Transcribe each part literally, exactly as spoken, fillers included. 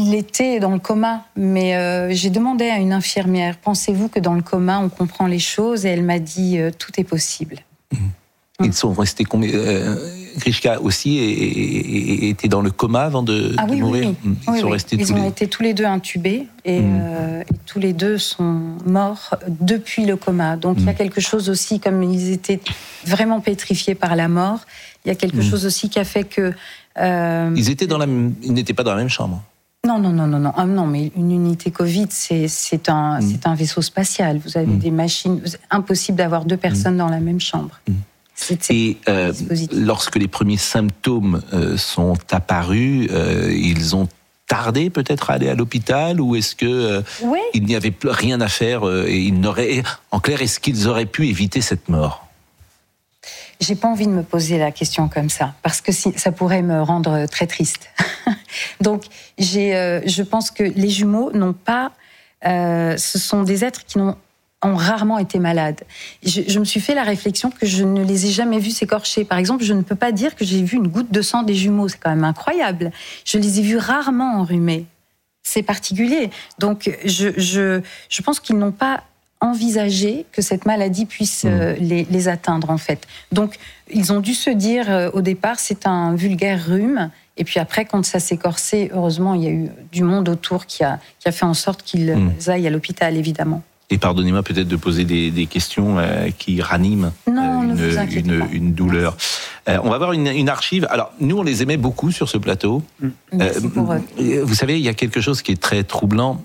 il était dans le coma, mais euh, j'ai demandé à une infirmière, pensez-vous que dans le coma, on comprend les choses ? Et elle m'a dit, euh, tout est possible. Mmh. Ils sont restés combien euh, Grishka aussi et, et, était dans le coma avant de, ah, de oui, mourir. Oui, oui. Ils oui, sont oui. restés Ils tous ont les... été tous les deux intubés et, mmh. euh, et tous les deux sont morts depuis le coma. Donc mmh. il y a quelque chose aussi, comme ils étaient vraiment pétrifiés par la mort, il y a quelque mmh. chose aussi qui a fait que... Euh, ils étaient dans la, ils n'étaient pas dans la même chambre. Non, non, non, non, non. Ah, non, mais une unité Covid, c'est, c'est, un, mmh. c'est un vaisseau spatial. Vous avez mmh. des machines... C'est impossible d'avoir deux personnes mmh. dans la même chambre. Mmh. C'est, Et euh, lorsque les premiers symptômes euh, sont apparus, euh, ils ont tardé peut-être à aller à l'hôpital, ou est-ce que euh, oui. il n'y avait plus rien à faire euh, et ils n'auraient... En clair, est-ce qu'ils auraient pu éviter cette mort ? J'ai pas envie de me poser la question comme ça, parce que si, ça pourrait me rendre très triste. Donc, j'ai, euh, je pense que les jumeaux n'ont pas... Euh, ce sont des êtres qui n'ont ont rarement été malades. Je, je me suis fait la réflexion que je ne les ai jamais vus s'écorcher. Par exemple, je ne peux pas dire que j'ai vu une goutte de sang des jumeaux. C'est quand même incroyable. Je les ai vus rarement enrhumés. C'est particulier. Donc, je, je, je pense qu'ils n'ont pas envisagé que cette maladie puisse euh, les, les atteindre, en fait. Donc, ils ont dû se dire, euh, au départ, c'est un vulgaire rhume. Et puis après, quand ça s'est corsé, heureusement, il y a eu du monde autour qui a, qui a fait en sorte qu'ils mmh. aillent à l'hôpital, évidemment. Et pardonnez-moi peut-être de poser des, des questions euh, qui raniment non, euh, une, une, une douleur. Euh, on va voir une, une archive. Alors, nous, on les aimait beaucoup sur ce plateau. Merci euh, pour eux. Vous savez, il y a quelque chose qui est très troublant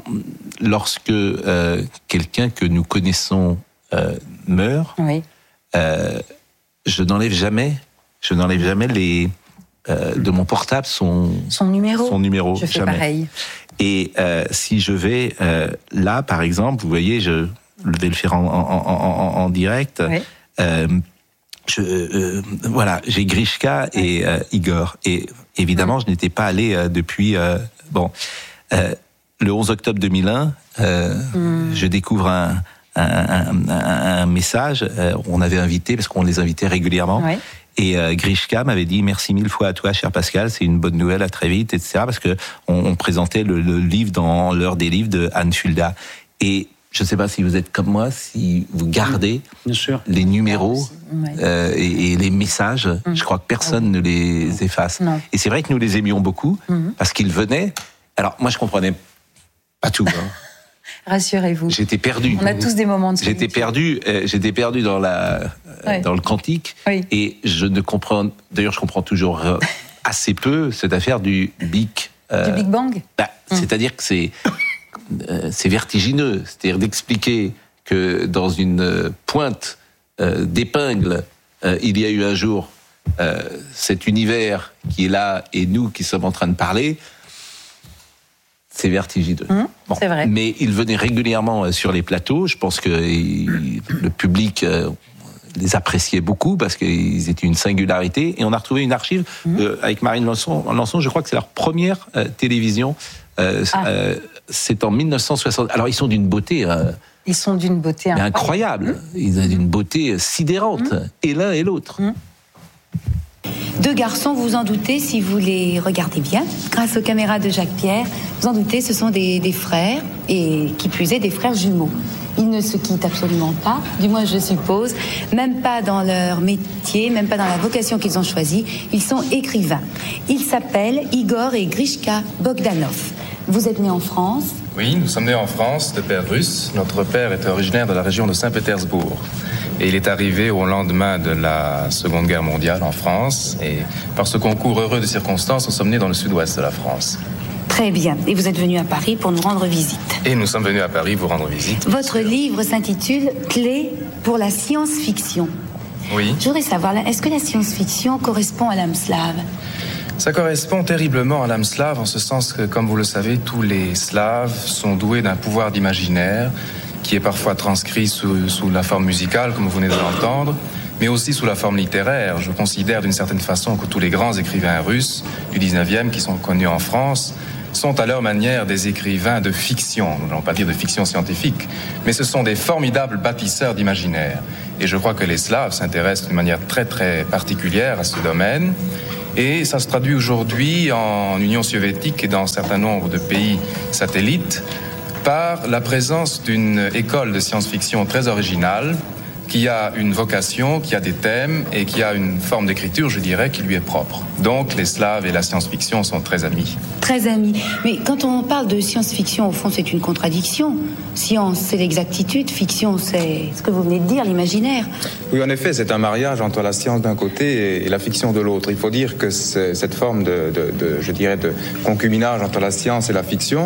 lorsque euh, quelqu'un que nous connaissons euh, meurt. Oui. Euh, je n'enlève jamais, je n'enlève jamais les, euh, de mon portable son, son numéro. Son numéro. Je fais jamais. pareil. Et euh, si je vais euh, là, par exemple, vous voyez, je vais le faire en, en, en, en direct. Oui. Euh, je, euh, voilà, j'ai Grishka et euh, Igor. Et évidemment, oui. je n'étais pas allé euh, depuis. Euh, bon, euh, le onze octobre deux mille un, euh, mm. je découvre un, un, un, un message. Euh, on avait invité, parce qu'on les invitait régulièrement. Oui. Et euh, Grishka m'avait dit merci mille fois à toi, cher Pascal, c'est une bonne nouvelle, à très vite, et cetera. Parce que on, on présentait le, le livre dans l'heure des livres de Anne Fulda. Et je ne sais pas si vous êtes comme moi, si vous gardez Bien sûr. les numéros euh, et, et les messages. Mmh. Je crois que personne ne les efface. Non. Et c'est vrai que nous les aimions beaucoup mmh. parce qu'ils venaient. Alors moi, je comprenais pas tout. Hein. Rassurez-vous. J'étais perdu. On a tous des moments de solitude. J'étais perdu. Euh, j'étais perdu dans la, euh, ouais. dans le cantique. Oui. Et je ne comprends. D'ailleurs, je comprends toujours euh, assez peu cette affaire du Big. Euh, du Big Bang. Bah, hum. C'est-à-dire que c'est euh, c'est vertigineux. C'est-à-dire d'expliquer que dans une euh, pointe euh, d'épingle, euh, il y a eu un jour euh, cet univers qui est là et nous qui sommes en train de parler. C'est vertigineux. Mmh, bon. C'est vrai. Mais ils venaient régulièrement sur les plateaux. Je pense que le public les appréciait beaucoup parce qu'ils étaient une singularité. Et on a retrouvé une archive mmh. euh, avec Marine Lançon. Lançon. Je crois que c'est leur première euh, télévision. Euh, ah. euh, c'est en dix-neuf cent soixante. Alors ils sont d'une beauté. Euh, ils sont d'une beauté incroyable. incroyable. Mmh. Ils ont d'une beauté sidérante. Mmh. Et l'un et l'autre. Mmh. Deux garçons, vous en doutez si vous les regardez bien, grâce aux caméras de Jacques Pierre, vous en doutez, ce sont des, des frères, et qui plus est, des frères jumeaux. Ils ne se quittent absolument pas, du moins je suppose, même pas dans leur métier, même pas dans la vocation qu'ils ont choisie. Ils sont écrivains. Ils s'appellent Igor et Grishka Bogdanov. Vous êtes nés en France ? Oui, nous sommes nés en France, de père russe. Notre père était originaire de la région de Saint-Pétersbourg. Et il est arrivé au lendemain de la Seconde Guerre mondiale en France. Et par ce concours heureux de circonstances, nous sommes nés dans le sud-ouest de la France. Très bien. Et vous êtes venu à Paris pour nous rendre visite. Et nous sommes venus à Paris vous rendre visite. Votre livre s'intitule « Clés pour la science-fiction ». Oui. Je voudrais savoir, est-ce que la science-fiction correspond à l'âme slave ? Ça correspond terriblement à l'âme slave, en ce sens que, comme vous le savez, tous les Slaves sont doués d'un pouvoir d'imaginaire qui est parfois transcrit sous, sous la forme musicale, comme vous venez de l'entendre, mais aussi sous la forme littéraire. Je considère d'une certaine façon que tous les grands écrivains russes du dix-neuvième, qui sont connus en France, sont à leur manière des écrivains de fiction. Nous n'allons pas dire de fiction scientifique, mais ce sont des formidables bâtisseurs d'imaginaire. Et je crois que les Slaves s'intéressent d'une manière très très particulière à ce domaine. Et ça se traduit aujourd'hui en Union soviétique et dans un certain nombre de pays satellites par la présence d'une école de science-fiction très originale, qui a une vocation, qui a des thèmes et qui a une forme d'écriture, je dirais, qui lui est propre. Donc les Slaves et la science-fiction sont très amis. Très amis. Mais quand on parle de science-fiction, au fond, c'est une contradiction. Science, c'est l'exactitude. Fiction, c'est ce que vous venez de dire, l'imaginaire. Oui, en effet, c'est un mariage entre la science d'un côté et la fiction de l'autre. Il faut dire que cette forme de, de, de, je dirais, de concubinage entre la science et la fiction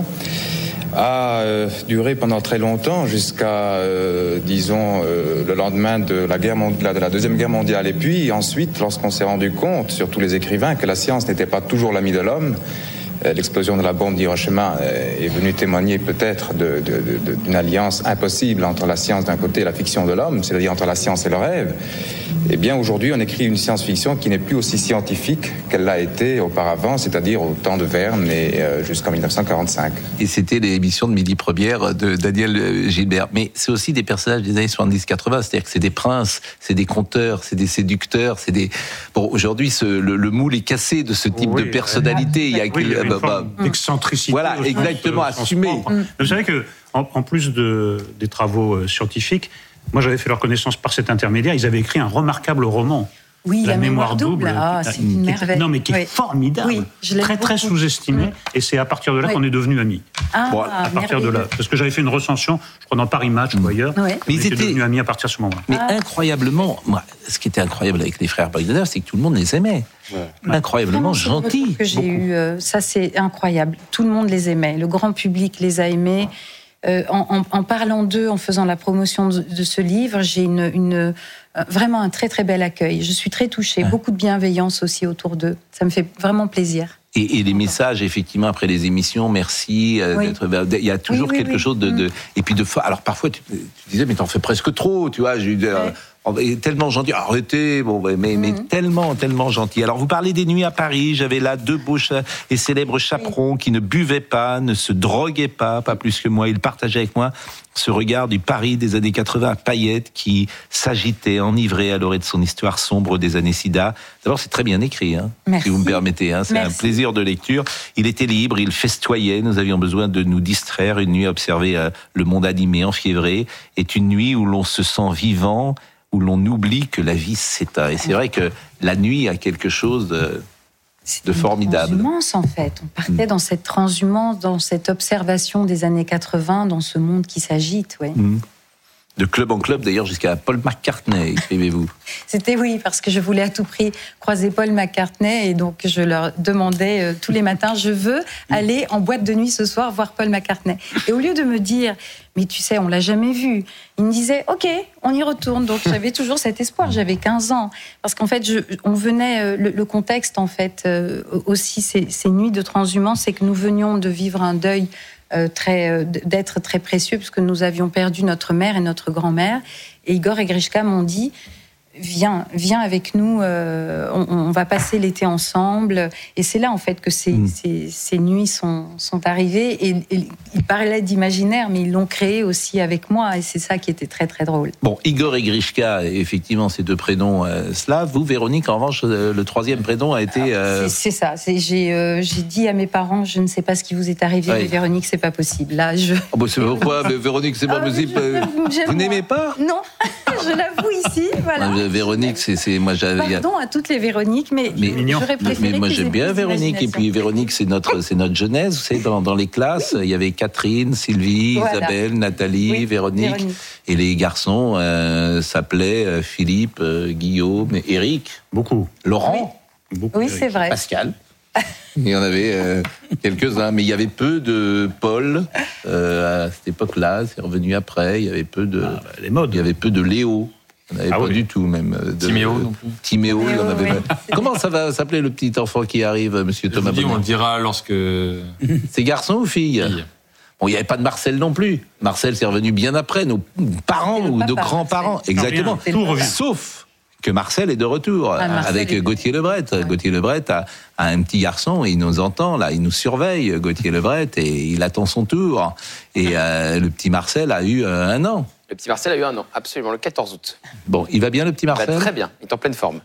a euh, duré pendant très longtemps, jusqu'à, euh, disons, euh, le lendemain de la, guerre mondiale, de la Deuxième Guerre mondiale. Et puis ensuite, lorsqu'on s'est rendu compte, surtout les écrivains, que la science n'était pas toujours l'ami de l'homme, euh, l'explosion de la bombe d'Hiroshima euh, est venue témoigner peut-être de, de, de, d'une alliance impossible entre la science d'un côté et la fiction de l'homme, c'est-à-dire entre la science et le rêve. Eh bien, aujourd'hui, on écrit une science-fiction qui n'est plus aussi scientifique qu'elle l'a été auparavant, c'est-à-dire au temps de Verne et euh, jusqu'en dix-neuf cent quarante-cinq. Et c'était l'émission de Midi Première de Daniel Gilbert. Mais c'est aussi des personnages des années soixante-dix quatre-vingts, c'est-à-dire que c'est des princes, c'est des conteurs, c'est des séducteurs, c'est des... Bon, aujourd'hui, ce, le, le moule est cassé de ce type oui, de personnalité. Euh, il y a, oui, il y a une bah, forme bah, d'excentricité. Voilà, exactement, assumé. Vous savez que, en, en plus de, des travaux scientifiques, moi, j'avais fait leur connaissance par cet intermédiaire. Ils avaient écrit un remarquable roman. Oui, la, la mémoire, mémoire double. Ah, qui, c'est une merveille. Non, mais qui est oui. formidable. Oui, très, beaucoup. très sous-estimé. Oui. Et c'est à partir de là oui. qu'on est devenus amis. Ah, bon, à partir merveilleux. de là. Parce que j'avais fait une recension, je crois, dans Paris Match mmh. ou ailleurs. Oui. Mais ils étaient devenus amis à partir de ce moment-là. Mais ah. incroyablement, moi, ce qui était incroyable avec les frères Bogdanov, c'est que tout le monde les aimait. Ouais. Incroyablement gentils. Que j'ai eu, euh, ça, c'est incroyable. Tout le monde les aimait. Le grand public les a aimés. Euh, en, en, en parlant d'eux, en faisant la promotion de, de ce livre, j'ai une, une, euh, vraiment un très très bel accueil. Je suis très touchée, ouais. beaucoup de bienveillance aussi autour d'eux. Ça me fait vraiment plaisir. Et, et les messages, effectivement, après les émissions, merci. Euh, oui. Il y a toujours oui, oui, quelque oui. chose de, de... Et puis de... Alors parfois, tu, tu disais, mais t'en fais presque trop, tu vois. J'ai eu... Ouais. Tellement gentil, arrêtez, bon, mais, mmh. mais tellement, tellement gentil. Alors, vous parlez des nuits à Paris, j'avais là deux beaux et célèbres chaperons oui. qui ne buvaient pas, ne se droguaient pas, pas plus que moi. Ils partageaient avec moi ce regard du Paris des années quatre-vingts à paillettes qui s'agitait, enivré à l'orée de son histoire sombre des années SIDA. D'abord, c'est très bien écrit, hein, si vous me permettez. Hein, c'est Merci. un plaisir de lecture. Il était libre, il festoyait. Nous avions besoin de nous distraire. Une nuit à observer euh, le monde animé, enfiévré, est une nuit où l'on se sent vivant, où l'on oublie que la vie s'éteint. Et c'est vrai que la nuit a quelque chose de, de formidable. C'est une transhumance, en fait. On partait mmh. dans cette transhumance, dans cette observation des années quatre-vingts, dans ce monde qui s'agite, ouais. Mmh. De club en club, d'ailleurs, jusqu'à Paul McCartney, écrivez-vous. C'était oui, parce que je voulais à tout prix croiser Paul McCartney, et donc je leur demandais euh, tous les matins, je veux aller en boîte de nuit ce soir voir Paul McCartney. Et au lieu de me dire, mais tu sais, on l'a jamais vu, il me disait, ok, on y retourne. Donc j'avais toujours cet espoir, j'avais quinze ans. Parce qu'en fait, je, on venait, euh, le, le contexte, en fait, euh, aussi, ces, ces nuits de transhumance, c'est que nous venions de vivre un deuil Euh, très, euh, d'être très précieux, parce que nous avions perdu notre mère et notre grand-mère. Et Igor et Grishka m'ont dit, viens, viens avec nous, euh, on, on va passer l'été ensemble. Et c'est là, en fait, que ces, mmh. ces, ces nuits sont, sont arrivées. Et, et ils parlaient d'imaginaire, mais ils l'ont créé aussi avec moi. Et c'est ça qui était très, très drôle. Bon, Igor et Grishka, effectivement, ces deux prénoms euh, slaves. Vous, Véronique, en revanche, euh, le troisième prénom a été... Euh... C'est, c'est ça. C'est, j'ai, euh, j'ai dit à mes parents, je ne sais pas ce qui vous est arrivé, ouais. mais Véronique, c'est pas possible. Là, je... Oh, bah, c'est pourquoi mais Véronique, c'est pas ah, possible. Je, vous n'aimez pas? Non, je l'avoue ici, voilà. Ah, Véronique, c'est, c'est moi j'avais. Pardon à toutes les Véroniques, mais, mais j'aurais préféré. Mais moi j'aime bien Véronique, et puis Véronique, c'est notre, c'est notre jeunesse. Vous savez, dans, dans les classes, il y avait Catherine, Sylvie, voilà. Isabelle, Nathalie, oui, Véronique, Véronique, et les garçons euh, s'appelaient euh, Philippe, euh, Guillaume, Éric, beaucoup, Laurent, oui, beaucoup, oui c'est vrai, Pascal. Il y en avait euh, quelques-uns, mais il y avait peu de Paul euh, à cette époque-là. C'est revenu après. Il y avait peu de, ah, bah, les modes. Il y avait peu de Léo. On n'avait ah, pas oui. du tout, même. De, Timéo non plus. Timéo, il y en avait. Oui. Comment ça va s'appeler le petit enfant qui arrive, Monsieur Thomas Bonnet ? On le dira lorsque. C'est garçon ou fille ? Fille. Bon, il n'y avait pas de Marcel non plus. Marcel, c'est revenu bien après, nos parents ou nos grands-parents. Marcel. Exactement. Tout revient. Sauf que Marcel est de retour ah, avec est... Gauthier Lebret. Ouais. Gauthier Lebret a, a un petit garçon, et il nous entend, là, il nous surveille, Gauthier Lebret, et il attend son tour. Et euh, le petit Marcel a eu euh, un an. Le petit Marcel a eu un an, absolument, le quatorze août. Bon, il va bien, le petit Marcel ? Il va très bien, il est en pleine forme.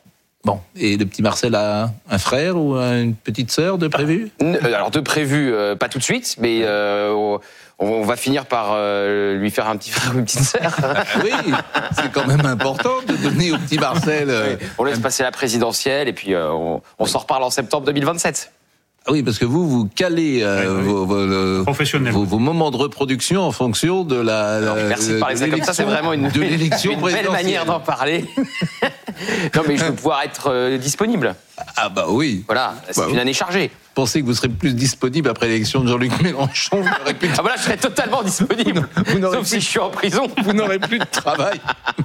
Bon, et le petit Marcel a un frère ou une petite sœur de prévu ? Alors de prévu, euh, pas tout de suite, mais euh, on, on va finir par euh, lui faire un petit frère ou une petite sœur. Ah oui, c'est quand même important de donner au petit Marcel... Euh, oui, on laisse passer la présidentielle et puis euh, on, on s'en reparle en septembre deux mille vingt-sept. Ah oui, parce que vous, vous calez euh, oui, oui. Vos, vos, vos, vos moments de reproduction en fonction de la... Non, la merci de parler ça comme ça, c'est vraiment une, de l'élection une belle manière d'en parler. Non, mais je vais pouvoir être euh, disponible. Ah bah oui. Voilà, c'est bah, une année chargée. Vous pensez que vous serez plus disponible après l'élection de Jean-Luc Mélenchon vous n'aurez plus de... Ah bah là, je serai totalement disponible. Vous Sauf plus... si je suis en prison. Vous n'aurez plus de travail.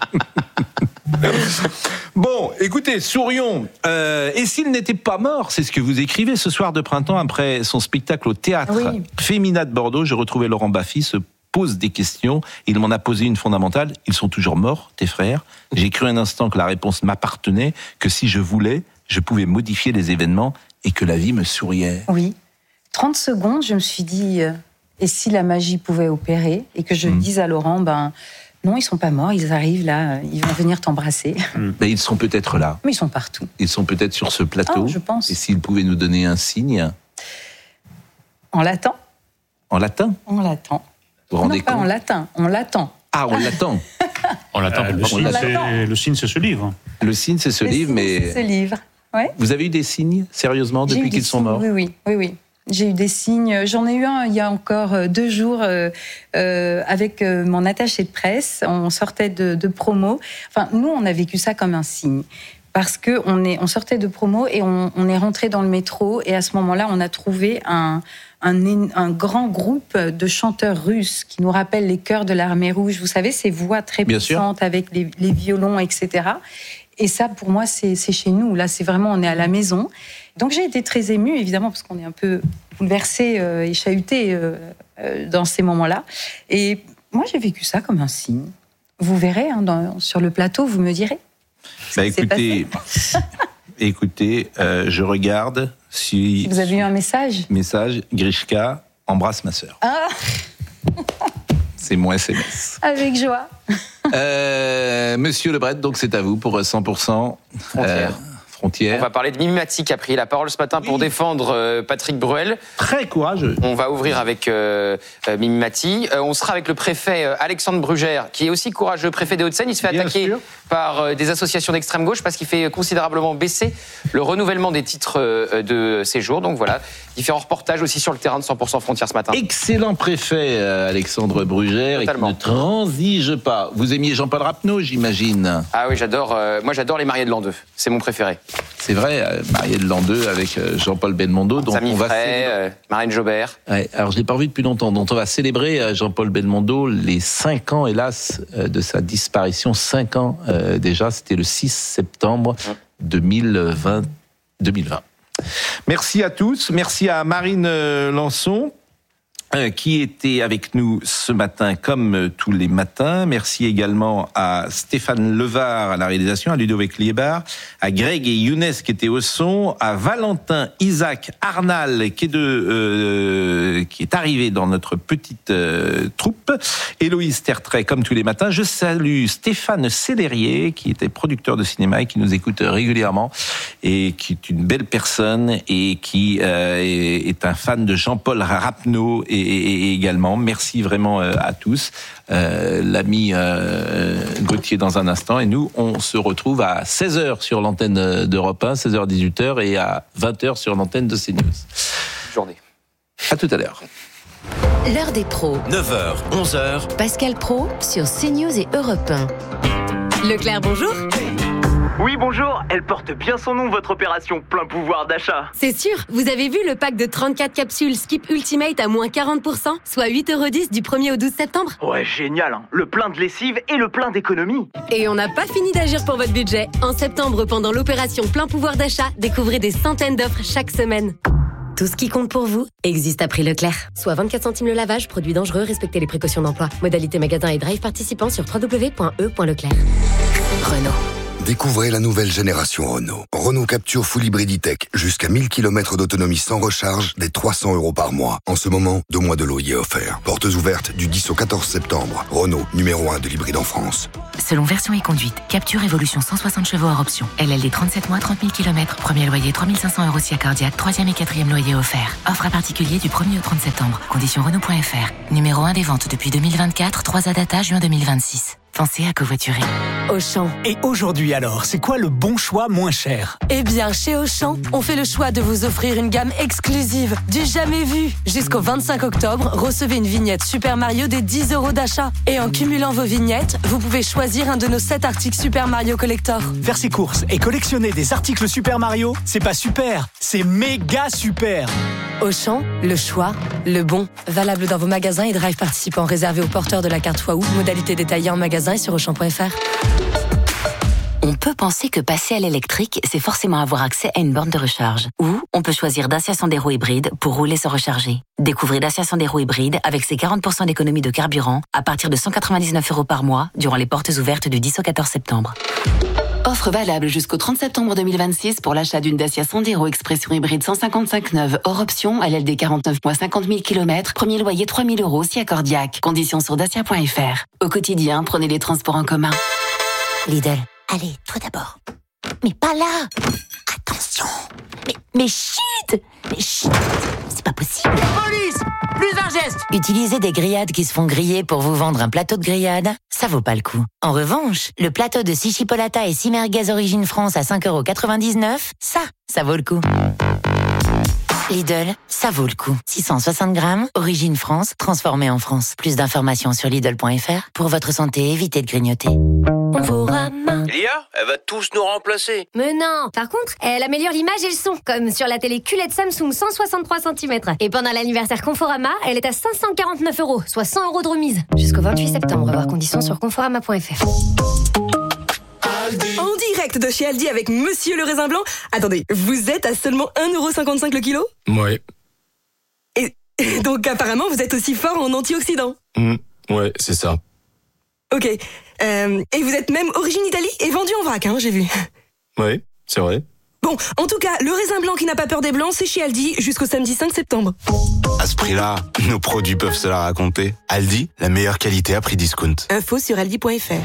Bon, écoutez, sourions. Euh, et s'il n'était pas mort, c'est ce que vous écrivez ce soir de printemps après son spectacle au théâtre oui. Fémina de Bordeaux. Je retrouvais Laurent Baffy se pose des questions. Il m'en a posé une fondamentale. Ils sont toujours morts, tes frères. J'ai cru un instant que la réponse m'appartenait, que si je voulais, je pouvais modifier les événements et que la vie me souriait. Oui. trente secondes, je me suis dit, euh, et si la magie pouvait opérer, et que je mmh. dise à Laurent, ben... Non, ils sont pas morts, ils arrivent là, ils vont venir t'embrasser. Mais ils sont peut-être là. Mais ils sont partout. Ils sont peut-être sur ce plateau. Oh, je pense. Et s'ils pouvaient nous donner un signe. On l'attend. En latin. On l'attend. Vous vous rendez non, pas compte ? en latin, on l'attend. Ah, on l'attend. On l'attend. Euh, le, on l'attend. le signe, c'est ce livre. Le signe, c'est ce le livre, signe, mais. C'est ce livre. Ouais. Vous avez eu des signes, sérieusement, depuis qu'ils sont morts ? Oui, oui, oui, oui. J'ai eu des signes. J'en ai eu un il y a encore deux jours euh, euh, avec euh, mon attaché de presse. On sortait de, de promo. Enfin, nous, on a vécu ça comme un signe. Parce que on est, on sortait de promo et on, on est rentré dans le métro. Et à ce moment-là, on a trouvé un, un, un grand groupe de chanteurs russes qui nous rappellent les chœurs de l'Armée rouge. Vous savez, ces voix très Bien puissantes sûr. avec les, les violons, et cetera. Et ça, pour moi, c'est, c'est chez nous. Là, c'est vraiment, on est à la maison. Donc, j'ai été très émue, évidemment, parce qu'on est un peu bouleversé euh, et chahuté euh, euh, dans ces moments-là. Et moi, j'ai vécu ça comme un signe. Vous verrez, hein, dans, sur le plateau, vous me direz. Bah, écoutez, écoutez euh, je regarde si... si vous avez eu un message. Message, Grishka, embrasse ma sœur. Ah. C'est mon S M S. Avec joie. Euh, Monsieur Lebret, donc c'est à vous pour cent pour cent. Frontière. Euh, Frontière. On va parler de Mimi Mati qui a pris la parole ce matin oui. pour défendre euh, Patrick Bruel. Très courageux. On va ouvrir avec euh, euh, Mimi Mati. Euh, on sera avec le préfet euh, Alexandre Brugère, qui est aussi courageux, préfet des Hauts-de-Seine. Il se fait Bien attaquer sûr. par euh, des associations d'extrême gauche parce qu'il fait considérablement baisser le renouvellement des titres euh, de séjour. Donc voilà, différents reportages aussi sur le terrain de cent pour cent Frontières ce matin. Excellent préfet euh, Alexandre Brugère, et qui ne transige pas. Vous aimiez Jean-Paul Rapneau, j'imagine. Ah oui, j'adore. Euh, moi, j'adore les Mariés de l'an deux. C'est mon préféré. C'est vrai, euh, Mariée de l'an deux avec euh, Jean-Paul Belmondo. Donc Samy on va Frey, euh, Marlène Jobert. Ouais, alors je l'ai pas revu depuis longtemps. Donc on va célébrer euh, Jean-Paul Belmondo les cinq ans, hélas, euh, de sa disparition. Cinq ans euh, déjà. C'était le six septembre deux mille vingt. Merci à tous. Merci à Marine euh, Lançon, euh, qui était avec nous ce matin comme euh, tous les matins. Merci également à Stéphane Levard à la réalisation, à Ludovic Liebar, à Greg et Younes qui étaient au son, à Valentin, Isaac, Arnal qui est, de, euh, qui est arrivé dans notre petite euh, troupe, Héloïse Tertrais comme tous les matins. Je salue Stéphane Célérier qui était producteur de cinéma et qui nous écoute régulièrement et qui est une belle personne et qui euh, est, est un fan de Jean-Paul Rapneau et Et également, merci vraiment à tous. Euh, l'ami euh, Gauthier dans un instant. Et nous, on se retrouve à seize heures sur l'antenne d'Europe un, seize heures dix-huit heures, et à vingt heures sur l'antenne de CNews. Journée. À tout à l'heure. L'heure des pros. neuf heures, onze heures. Pascal Praud sur CNews et Europe un. Leclerc, bonjour. Oui, bonjour, elle porte bien son nom, votre opération plein pouvoir d'achat. C'est sûr, vous avez vu le pack de trente-quatre capsules Skip Ultimate à moins quarante pour cent, soit huit euros dix du premier au douze septembre. Ouais, génial, hein. Le plein de lessive et le plein d'économie. Et on n'a pas fini d'agir pour votre budget. En septembre, pendant l'opération plein pouvoir d'achat, découvrez des centaines d'offres chaque semaine. Tout ce qui compte pour vous existe à prix Leclerc. Soit vingt-quatre centimes le lavage, produit dangereux, respectez les précautions d'emploi. Modalité magasin et drive participant sur w w w point e point leclerc. Renault. Découvrez la nouvelle génération Renault. Renault Captur Full Hybrid E-Tech. Jusqu'à mille kilomètres d'autonomie sans recharge, dès trois cents euros par mois. En ce moment, deux mois de loyer offert. Portes ouvertes du dix au quatorze septembre. Renault, numéro un de l'hybride en France. Selon version et conduite, Captur Evolution cent soixante chevaux hors option. L L D trente-sept mois, trente mille kilomètres. Premier loyer trois mille cinq cents euros si accordiaque. Troisième et quatrième loyer offert. Offre à particulier du premier au trente septembre. Conditions Renault point F R. Numéro un des ventes depuis deux mille vingt-quatre. trois A Data, juin deux mille vingt-six. Pensez à covoiturer. Auchan. Et aujourd'hui alors, c'est quoi le bon choix moins cher? Eh bien, chez Auchan, on fait le choix de vous offrir une gamme exclusive, du jamais vu. Jusqu'au vingt-cinq octobre, recevez une vignette Super Mario des dix euros d'achat. Et en cumulant vos vignettes, vous pouvez choisir un de nos sept articles Super Mario Collector. Faire ses courses et collectionner des articles Super Mario, c'est pas super, c'est méga super. Auchan, le choix, le bon. Valable dans vos magasins et drive participants réservés aux porteurs de la carte Waouh. Modalité détaillée en magasin et sur auchan point F R. On peut penser que passer à l'électrique, c'est forcément avoir accès à une borne de recharge. Ou on peut choisir Dacia Sandero hybride pour rouler sans recharger. Découvrez Dacia Sandero hybride avec ses quarante pour cent d'économie de carburant à partir de cent quatre-vingt-dix-neuf euros par mois durant les portes ouvertes du dix au quatorze septembre. Offre valable jusqu'au trente septembre deux mille vingt-six pour l'achat d'une Dacia Sandero Expression hybride cent cinquante-cinq neuve hors option, L L D quarante-neuf mois, cinquante mille kilomètres, premier loyer trois mille euros si accordiaque. Conditions sur dacia point F R. Au quotidien, prenez les transports en commun. Lidl. Allez, toi d'abord. Mais pas là. Attention. Mais, mais chut. Mais chut. C'est pas possible. Police! Plus d'un geste! Utiliser des grillades qui se font griller pour vous vendre un plateau de grillades, ça vaut pas le coup. En revanche, le plateau de six chipolata et six merguez Origine France à cinq euros quatre-vingt-dix-neuf, ça, ça vaut le coup. Lidl, ça vaut le coup. six cent soixante grammes, Origine France, transformé en France. Plus d'informations sur Lidl point F R. Pour votre santé, évitez de grignoter. Conforama. Lia, elle va tous nous remplacer. Mais non. Par contre, elle améliore l'image et le son, comme sur la télé Q L E D Samsung cent soixante-trois centimètres. Et pendant l'anniversaire Conforama, elle est à cinq cent quarante-neuf euros, soit cent euros de remise. Jusqu'au vingt-huit septembre, voir conditions sur conforama point F R. En direct de chez Aldi avec Monsieur le Raisin Blanc. Attendez, vous êtes à seulement un euro cinquante-cinq le kilo? Ouais. Et, et donc apparemment, vous êtes aussi fort en antioxydants. Mmh, ouais, c'est ça. Ok. Euh, et vous êtes même origine Italie et vendu en vrac, hein, j'ai vu. Ouais, c'est vrai. Bon, en tout cas, le raisin blanc qui n'a pas peur des blancs, c'est chez Aldi jusqu'au samedi cinq septembre. À ce prix-là, nos produits peuvent se la raconter. Aldi, la meilleure qualité à prix discount. Info sur aldi point F R.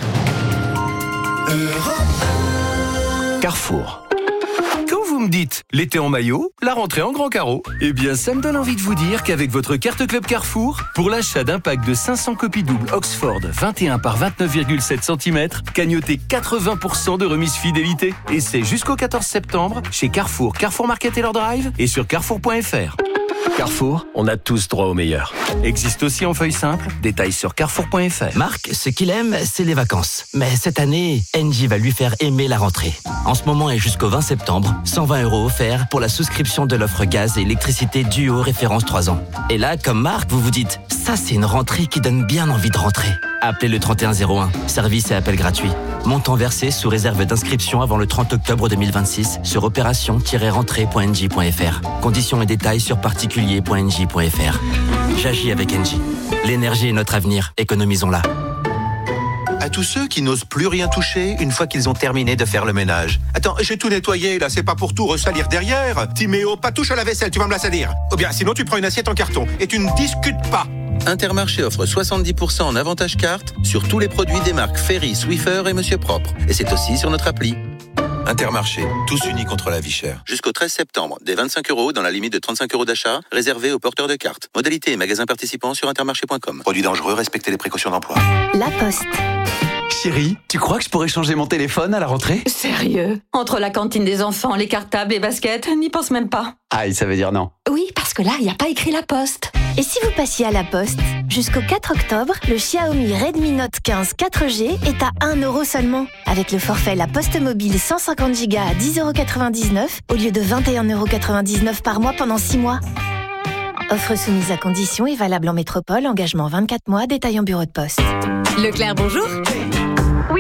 Carrefour. Quand vous me dites l'été en maillot, la rentrée en grand carreau, eh bien ça me donne envie de vous dire qu'avec votre carte Club Carrefour, pour l'achat d'un pack de cinq cents copies doubles Oxford vingt et un par vingt-neuf virgule sept centimètres, cagnotez quatre-vingts pour cent de remise fidélité. Et c'est jusqu'au quatorze septembre chez Carrefour, Carrefour Market et leur drive et sur carrefour point F R. Carrefour, on a tous droit au meilleur. Existe aussi en feuille simple, détails sur carrefour point F R. Marc, ce qu'il aime, c'est les vacances. Mais cette année, Engie va lui faire aimer la rentrée. En ce moment et jusqu'au vingt septembre, cent vingt euros offerts pour la souscription de l'offre gaz et électricité Duo référence trois ans. Et là, comme Marc, vous vous dites, ça c'est une rentrée qui donne bien envie de rentrer. Appelez le trente et un zéro un, service et appel gratuit. Montant versé sous réserve d'inscription avant le trente octobre deux mille vingt-six sur opération tiret rentrée point engie point F R. Conditions et détails sur particulier point engie point F R. J'agis avec Engie. L'énergie est notre avenir, économisons-la. À tous ceux qui n'osent plus rien toucher une fois qu'ils ont terminé de faire le ménage. Attends, j'ai tout nettoyé, là, c'est pas pour tout ressalir derrière. Timéo, pas touche à la vaisselle, tu vas me la salir. Ou bien, sinon tu prends une assiette en carton et tu ne discutes pas. Intermarché offre soixante-dix pour cent en avantage carte sur tous les produits des marques Ferry, Swiffer et Monsieur Propre. Et c'est aussi sur notre appli. Intermarché, tous unis contre la vie chère. Jusqu'au treize septembre, des vingt-cinq euros dans la limite de trente-cinq euros d'achat, réservé aux porteurs de cartes. Modalité et magasins participants sur intermarché point com. Produits dangereux, respectez les précautions d'emploi. La Poste. Chérie, tu crois que je pourrais changer mon téléphone à la rentrée? Sérieux? Entre la cantine des enfants, les cartables, les baskets, n'y pense même pas. Aïe, ça veut dire non. Oui, parce que là, il n'y a pas écrit La Poste. Et si vous passiez à La Poste? Jusqu'au quatre octobre, le Xiaomi Redmi Note quinze quatre G est à un euro seulement. Avec le forfait La Poste Mobile cent cinquante giga à dix euros quatre-vingt-dix-neuf au lieu de vingt et un euros quatre-vingt-dix-neuf par mois pendant six mois. Offre soumise à conditions et valable en métropole, engagement vingt-quatre mois, détail en bureau de poste. Leclerc, bonjour. Oui,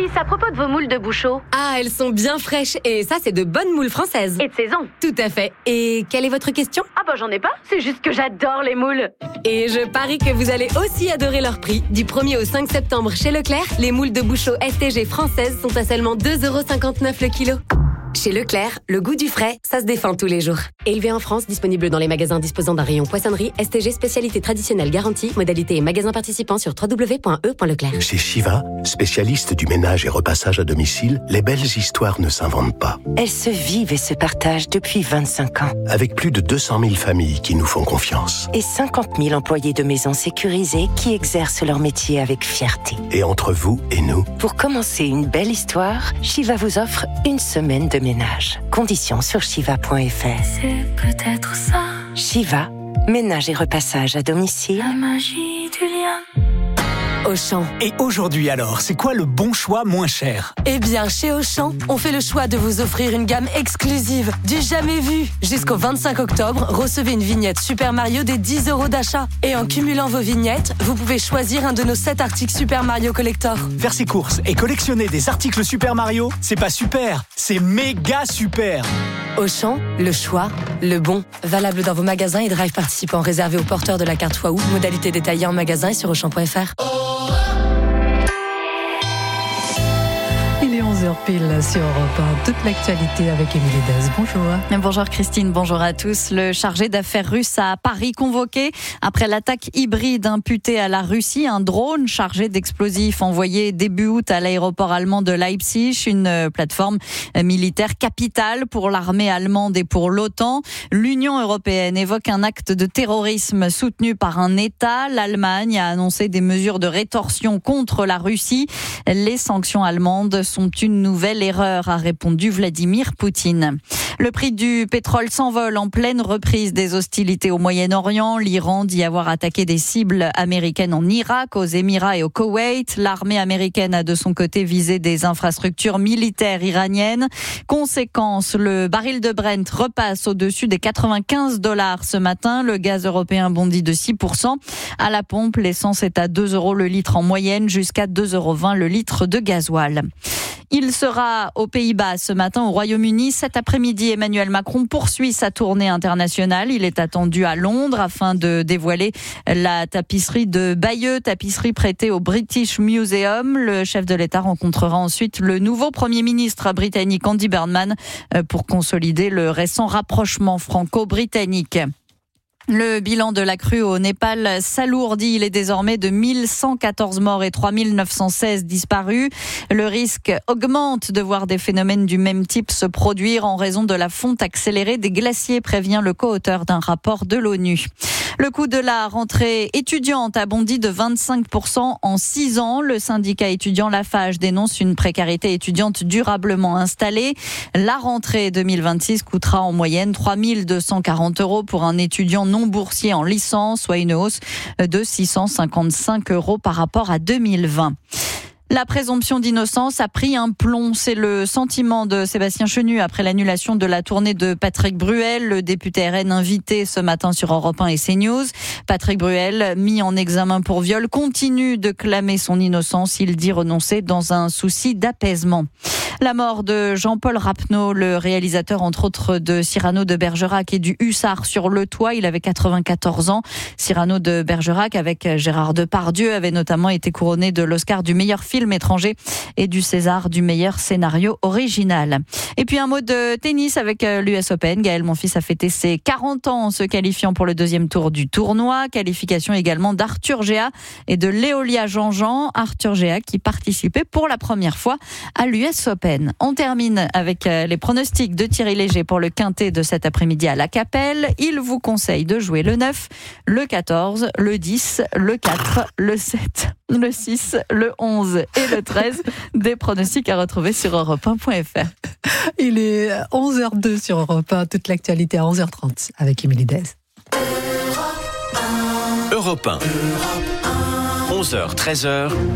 Oui, c'est à propos de vos moules de Bouchot. Ah, elles sont bien fraîches et ça, c'est de bonnes moules françaises. Et de saison. Tout à fait. Et quelle est votre question? Ah bah j'en ai pas, c'est juste que j'adore les moules. Et je parie que vous allez aussi adorer leur prix. Du premier au cinq septembre chez Leclerc, les moules de Bouchot S T G françaises sont à seulement deux euros cinquante-neuf le kilo. Chez Leclerc, le goût du frais, ça se défend tous les jours. Élevé en France, disponible dans les magasins disposant d'un rayon poissonnerie, S T G spécialité traditionnelle garantie, modalité et magasins participants sur w w w point e point leclerc. Chez Shiva, spécialiste du ménage et repassage à domicile, les belles histoires ne s'inventent pas. Elles se vivent et se partagent depuis vingt-cinq ans. Avec plus de deux cent mille familles qui nous font confiance. Et cinquante mille employés de maisons sécurisées qui exercent leur métier avec fierté. Et entre vous et nous, pour commencer une belle histoire, Shiva vous offre une semaine de ménage. Conditions sur shiva point f r. C'est peut-être ça. Shiva, ménage et repassage à domicile. La magie du lien. Auchan. Et aujourd'hui alors, c'est quoi le bon choix moins cher? Eh bien, chez Auchan, on fait le choix de vous offrir une gamme exclusive, du jamais vu. Jusqu'au vingt-cinq octobre, recevez une vignette Super Mario des dix euros d'achat. Et en cumulant vos vignettes, vous pouvez choisir un de nos sept articles Super Mario Collector. Faire ses courses et collectionner des articles Super Mario, c'est pas super, c'est méga super. Auchan, le choix, le bon. Valable dans vos magasins et drive participants réservés aux porteurs de la carte fois ou. Modalité détaillée en magasin et sur auchan point f r. Il est onze heures pile sur Europe un. Toute l'actualité avec Émilie Dez. Bonjour. Bonjour Christine, bonjour à tous. Le chargé d'affaires russe à Paris convoqué après l'attaque hybride imputée à la Russie. Un drone chargé d'explosifs envoyé début août à l'aéroport allemand de Leipzig, une plateforme militaire capitale pour l'armée allemande et pour l'OTAN. L'Union européenne évoque un acte de terrorisme soutenu par un État. L'Allemagne a annoncé des mesures de rétorsion contre la Russie. Les sanctions allemandes sont une nouvelle erreur, a répondu Vladimir Poutine. Le prix du pétrole s'envole en pleine reprise des hostilités au Moyen-Orient. L'Iran dit avoir attaqué des cibles américaines en Irak, aux Émirats et au Koweït. L'armée américaine a de son côté visé des infrastructures militaires iraniennes. Conséquence, le baril de Brent repasse au-dessus des quatre-vingt-quinze dollars ce matin. Le gaz européen bondit de six pour cent. À la pompe, l'essence est à deux euros le litre en moyenne, jusqu'à deux euros vingt le litre de gasoil. Il sera aux Pays-Bas ce matin, au Royaume-Uni. Cet après-midi, Emmanuel Macron poursuit sa tournée internationale. Il est attendu à Londres afin de dévoiler la tapisserie de Bayeux, tapisserie prêtée au British Museum. Le chef de l'État rencontrera ensuite le nouveau Premier ministre britannique Andy Burnham pour consolider le récent rapprochement franco-britannique. Le bilan de la crue au Népal s'alourdit. Il est désormais de mille cent quatorze morts et trois mille neuf cent seize disparus. Le risque augmente de voir des phénomènes du même type se produire en raison de la fonte accélérée des glaciers, prévient le co-auteur d'un rapport de l'ONU. Le coût de la rentrée étudiante a bondi de vingt-cinq pour cent en six ans. Le syndicat étudiant Lafarge dénonce une précarité étudiante durablement installée. La rentrée deux mille vingt-six coûtera en moyenne trois mille deux cent quarante euros pour un étudiant non boursier en licence, soit une hausse de six cent cinquante-cinq euros par rapport à deux mille vingt. La présomption d'innocence a pris un plomb. C'est le sentiment de Sébastien Chenu après l'annulation de la tournée de Patrick Bruel, le député R N invité ce matin sur Europe un et CNews. Patrick Bruel, mis en examen pour viol, continue de clamer son innocence. Il dit renoncer dans un souci d'apaisement. La mort de Jean-Paul Rapneau, le réalisateur entre autres de Cyrano de Bergerac et du Hussard sur le toit. Il avait quatre-vingt-quatorze ans. Cyrano de Bergerac, avec Gérard Depardieu, avait notamment été couronné de l'Oscar du meilleur film étranger et du César du meilleur scénario original. Et puis un mot de tennis avec l'U S Open. Gaël Monfils a fêté ses quarante ans en se qualifiant pour le deuxième tour du tournoi. Qualification également d'Arthur Géa et de Léolia Jean-Jean. Arthur Géa qui participait pour la première fois à l'U S Open. On termine avec les pronostics de Thierry Léger pour le quintet de cet après-midi à La Capelle. Il vous conseille de jouer le neuf, le quatorze, le dix, le quatre, le sept, le six, le onze et le treize. Des pronostics à retrouver sur europe un point f r. Il est onze heures deux sur Europe un. Toute l'actualité à onze heures trente avec Émilie Dez. Europe un. onze heures, treize heures.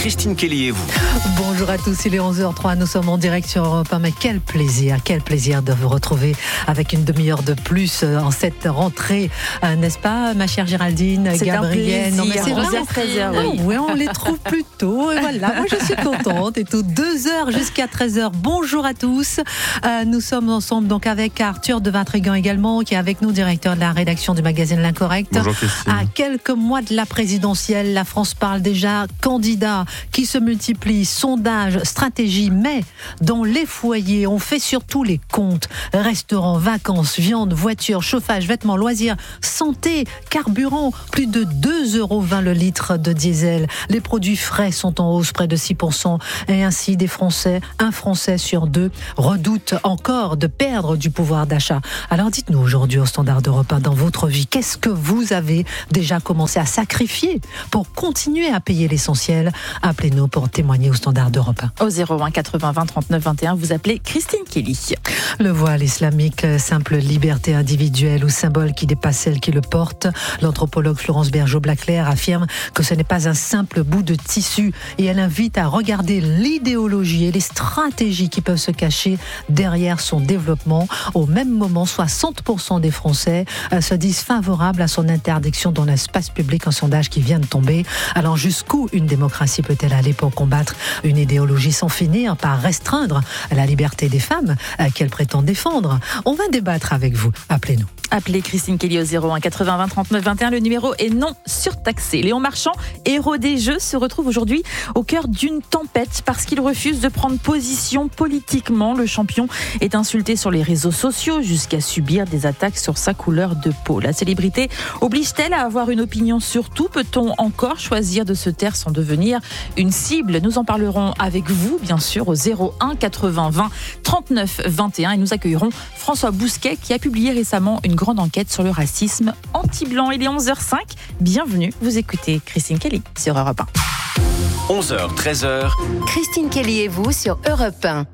Christine Kelly et vous. Bonjour à tous, il est onze heures zéro trois, nous sommes en direct sur Europe un, mais quel plaisir, quel plaisir de vous retrouver avec une demi-heure de plus en cette rentrée, euh, n'est-ce pas ma chère Géraldine, c'est Gabrielle? Non, mais c'est onze heures treize heures, oui. Oui, on les trouve plus tôt, et voilà, moi je suis contente, et tout, deux heures jusqu'à treize heures, bonjour à tous, euh, nous sommes ensemble donc avec Arthur de Vatrigan également, qui est avec nous, directeur de la rédaction du magazine L'Incorrect. Bonjour Christine. À quelques mois de la présidentielle, la France parle déjà candidats qui se multiplient, sondages, stratégies, mais dans les foyers, on fait surtout les comptes. Restaurants, vacances, viande, voitures, chauffage, vêtements, loisirs, santé, carburant, plus de deux euros vingt le litre de diesel. Les produits frais sont en hausse près de six pour cent et ainsi des Français, un Français sur deux, redoutent encore de perdre du pouvoir d'achat. Alors dites-nous aujourd'hui au Standard d'Europe un, dans votre vie, qu'est-ce que vous avez déjà commencé à sacrifier pour continuer à payer l'essentiel? Appelez-nous pour témoigner au Standard d'Europe un. Au zéro un quatre-vingts vingt trente-neuf vingt et un, vous appelez Christine Kelly. Le voile islamique, simple liberté individuelle ou symbole qui dépasse celle qui le porte. L'anthropologue Florence Bergeau-Blaclair affirme que ce n'est pas un simple bout de tissu et elle invite à regarder l'idéologie et les stratégies qui peuvent se cacher derrière son développement. Au même moment, soixante pour cent des Français se disent favorables à son interdiction dans l'espace public, un sondage qui vient de tomber. Alors jusqu'où une démocratie peut-elle aller pour combattre une idéologie sans finir par restreindre la liberté des femmes qu'elle prétend défendre? On va débattre avec vous. Appelez-nous. Appelez Christine Kelly au zéro un quatre-vingts vingt trente-neuf vingt et un. Le numéro est non surtaxé. Léon Marchand, héros des Jeux, se retrouve aujourd'hui au cœur d'une tempête parce qu'il refuse de prendre position politiquement. Le champion est insulté sur les réseaux sociaux jusqu'à subir des attaques sur sa couleur de peau. La célébrité oblige-t-elle à avoir une opinion sur tout? Peut-on encore choisir de se taire sans devenir une cible? Nous en parlerons avec vous, bien sûr, au zéro un quatre-vingts vingt trente-neuf vingt et un. Et nous accueillerons François Bousquet qui a publié récemment une grande enquête sur le racisme anti-blanc. Il est onze heures zéro cinq. Bienvenue, vous écoutez Christine Kelly sur Europe un. onze heures treize heures. Christine Kelly et vous sur Europe un.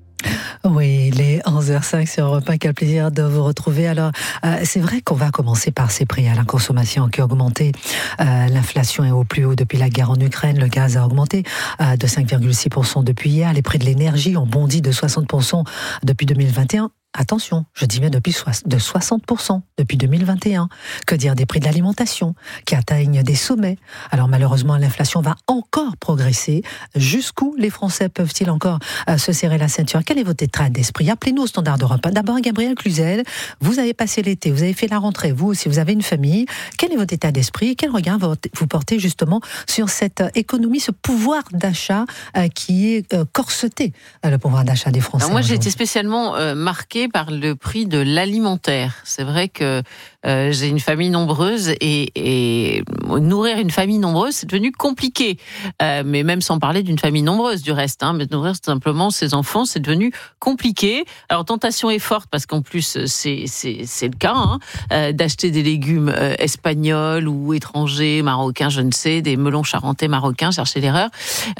Oui, il est onze heures zéro cinq sur Europe un. Quel plaisir de vous retrouver. Alors, euh, c'est vrai qu'on va commencer par ces prix à la consommation qui a augmenté. Euh, l'inflation est au plus haut depuis la guerre en Ukraine. Le gaz a augmenté euh, de cinq virgule six pour cent depuis hier. Les prix de l'énergie ont bondi de soixante pour cent depuis deux mille vingt et un. Attention, je dis bien depuis de soixante pour cent depuis deux mille vingt et un. Que dire des prix de l'alimentation qui atteignent des sommets? Alors malheureusement, l'inflation va encore progresser. Jusqu'où les Français peuvent-ils encore euh, se serrer la ceinture? Quel est votre état d'esprit? Appelez-nous au Standard d'Europe un. D'abord, Gabrielle Cluzel, vous avez passé l'été, vous avez fait la rentrée, vous aussi, vous avez une famille. Quel est votre état d'esprit? Quel regard vous portez justement sur cette économie, ce pouvoir d'achat euh, qui est euh, corseté, euh, le pouvoir d'achat des Français? Alors moi, j'ai été spécialement euh, marquée par le prix de l'alimentaire. C'est vrai que euh, j'ai une famille nombreuse et, et nourrir une famille nombreuse, c'est devenu compliqué. Euh, mais même sans parler d'une famille nombreuse du reste, hein, mais nourrir simplement ses enfants, c'est devenu compliqué. Alors tentation est forte parce qu'en plus c'est c'est c'est le cas hein, euh, d'acheter des légumes euh, espagnols ou étrangers, marocains, je ne sais, des melons charentais marocains, cherchez l'erreur,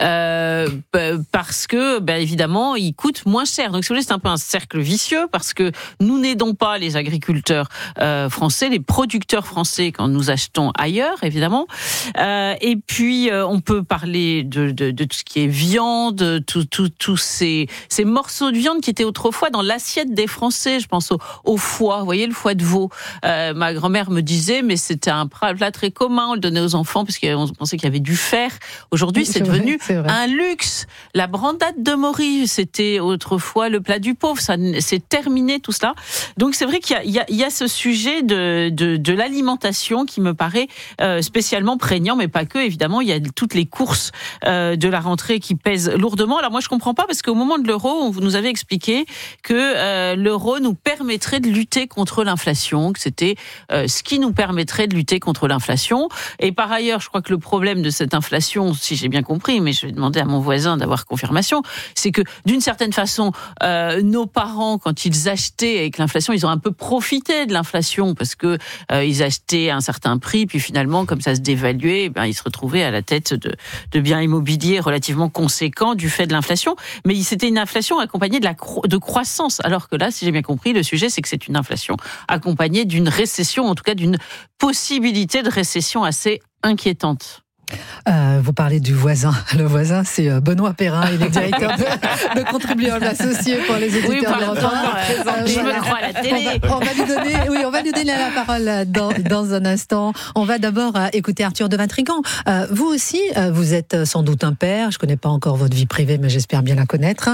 euh, parce que ben évidemment ils coûtent moins cher. Donc si vous voulez, c'est un peu un cercle vicieux parce que nous n'aidons pas les agriculteurs euh, français, les producteurs français quand nous achetons ailleurs, évidemment. Euh, et puis, euh, on peut parler de, de, de tout ce qui est viande, tous tout, tout ces, ces morceaux de viande qui étaient autrefois dans l'assiette des Français. Je pense au, au foie, vous voyez, le foie de veau. Euh, ma grand-mère me disait, mais c'était un plat très commun, on le donnait aux enfants parce qu'on pensait qu'il y avait du fer. Aujourd'hui, c'est, c'est devenu vrai, c'est un luxe. La brandade de Maury, c'était autrefois le plat du pauvre. Ça, c'est terminé tout cela. Donc c'est vrai qu'il y a, il y a, il y a ce sujet de, de, de l'alimentation qui me paraît euh, spécialement prégnant, mais pas que, évidemment. Il y a toutes les courses euh, de la rentrée qui pèsent lourdement. Alors moi, je comprends pas parce qu'au moment de l'euro, on nous avait expliqué que euh, l'euro nous permettrait de lutter contre l'inflation, que c'était euh, ce qui nous permettrait de lutter contre l'inflation. Et par ailleurs, je crois que le problème de cette inflation, si j'ai bien compris, mais je vais demander à mon voisin d'avoir confirmation, c'est que d'une certaine façon, euh, nos parents, quand ils achetaient avec l'inflation, ils ont un peu profité de l'inflation parce que euh, ils achetaient à un certain prix, puis finalement, comme ça se dévaluait, ben, ils se retrouvaient à la tête de, de biens immobiliers relativement conséquents du fait de l'inflation. Mais c'était une inflation accompagnée de, la cro- de croissance, alors que là, si j'ai bien compris, le sujet, c'est que c'est une inflation accompagnée d'une récession, en tout cas d'une possibilité de récession assez inquiétante. Euh, vous parlez du voisin. Le voisin, c'est Benoît Perrin, il est directeur de, de contribuables associés pour les éditeurs oui, de repas. Euh, je me crois à la télé. On va, on va lui donner, oui, on va lui donner la parole dans, dans un instant. On va d'abord euh, écouter Arthur de Vatrigan. Euh, vous aussi, euh, vous êtes sans doute un père. Je connais pas encore votre vie privée, mais j'espère bien la connaître.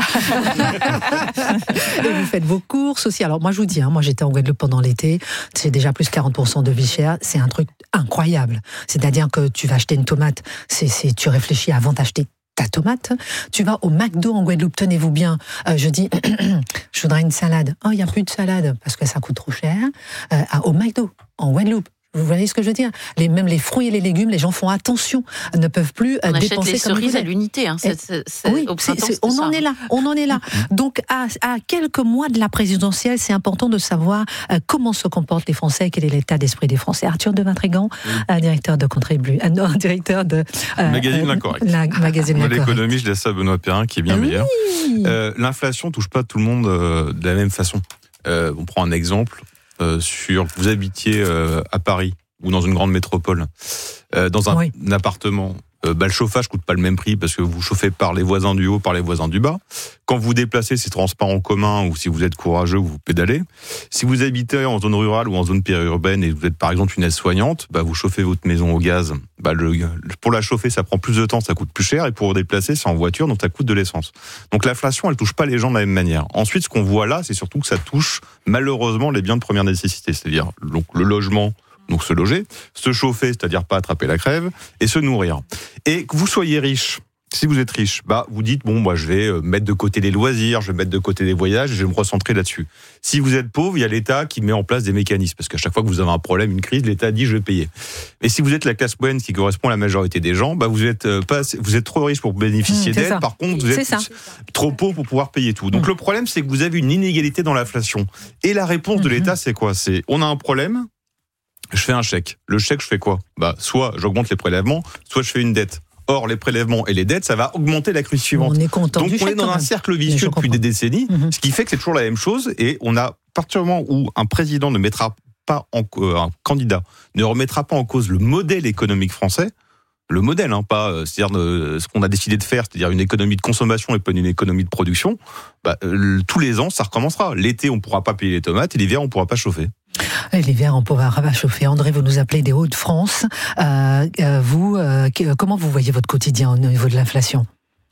Et vous faites vos courses aussi. Alors moi, je vous dis, hein, moi j'étais en Guadeloupe pendant l'été. C'est déjà plus quarante pour cent de vie chère. C'est un truc incroyable. C'est-à-dire que tu vas acheter une tomate. C'est, c'est, tu réfléchis avant d'acheter ta tomate. Tu vas au McDo en Guadeloupe, tenez-vous bien. Euh, je dis, je voudrais une salade. Oh, il n'y a plus de salade parce que ça coûte trop cher. Euh, au McDo, en Guadeloupe. Vous voyez ce que je veux dire? les, Même les fruits et les légumes, les gens font attention, ne peuvent plus on dépenser achète les comme cerises à l'unité. Hein, c'est, c'est, c'est, oui, au printemps, c'est, c'est, on ça. en est là. On en est là. Donc, à, à quelques mois de la présidentielle, c'est important de savoir euh, comment se comportent les Français, quel est l'état d'esprit des Français. Arthur de Vatrigan, oui. euh, directeur de Contribu, euh, non, directeur de euh, magazine L'Incorrect. La, magazine L'Incorrect. L'économie, je laisse ça à Benoît Perrin, qui est bien oui. meilleur. Euh, l'inflation touche pas tout le monde euh, de la même façon. Euh, on prend un exemple euh, sur vous habitiez euh, à Paris ou dans une grande métropole, euh, dans un, oui. un appartement, euh, bah, le chauffage coûte pas le même prix parce que vous chauffez par les voisins du haut, par les voisins du bas. Quand vous vous déplacez, c'est transport en commun ou si vous êtes courageux, vous pédalez. Si vous habitez en zone rurale ou en zone périurbaine et vous êtes par exemple une aide-soignante, bah, vous chauffez votre maison au gaz. Bah, le, pour la chauffer, ça prend plus de temps, ça coûte plus cher, et pour vous déplacer, c'est en voiture, donc ça coûte de l'essence. Donc l'inflation, elle touche pas les gens de la même manière. Ensuite, ce qu'on voit là, c'est surtout que ça touche malheureusement les biens de première nécessité, c'est-à-dire donc, le logement, donc se loger, se chauffer, c'est-à-dire pas attraper la crève, et se nourrir. Et que vous soyez riche, si vous êtes riche, bah vous dites bon, moi je vais mettre de côté les loisirs, je vais mettre de côté les voyages, et je vais me recentrer là-dessus. Si vous êtes pauvre, il y a l'État qui met en place des mécanismes, parce qu'à chaque fois que vous avez un problème, une crise, l'État dit je vais payer. Et si vous êtes la classe moyenne qui correspond à la majorité des gens, bah vous êtes pas, vous êtes trop riche pour bénéficier mmh, d'aide. Ça. Par contre, vous êtes ça. trop pauvre pour pouvoir payer tout. Donc mmh. le problème, c'est que vous avez une inégalité dans l'inflation. Et la réponse mmh. de l'État, c'est quoi? C'est on a un problème. Je fais un chèque. Le chèque, je fais quoi? Bah, soit j'augmente les prélèvements, soit je fais une dette. Or, les prélèvements et les dettes, ça va augmenter la crise suivante. On est content Donc, du on chèque, est dans un cercle vicieux depuis des décennies, mm-hmm. ce qui fait que c'est toujours la même chose. Et on a, à partir du moment où un président ne mettra pas en, euh, un candidat ne remettra pas en cause le modèle économique français, le modèle, hein, pas euh, c'est-à-dire euh, ce qu'on a décidé de faire, c'est-à-dire une économie de consommation et pas une économie de production. Bah, euh, tous les ans, ça recommencera. L'été, on ne pourra pas payer les tomates, et l'hiver, on ne pourra pas chauffer. Et l'hiver, on pourra pas chauffer. André, vous nous appelez des Hauts-de-France. Euh, euh, vous, euh, comment vous voyez votre quotidien au niveau de l'inflation?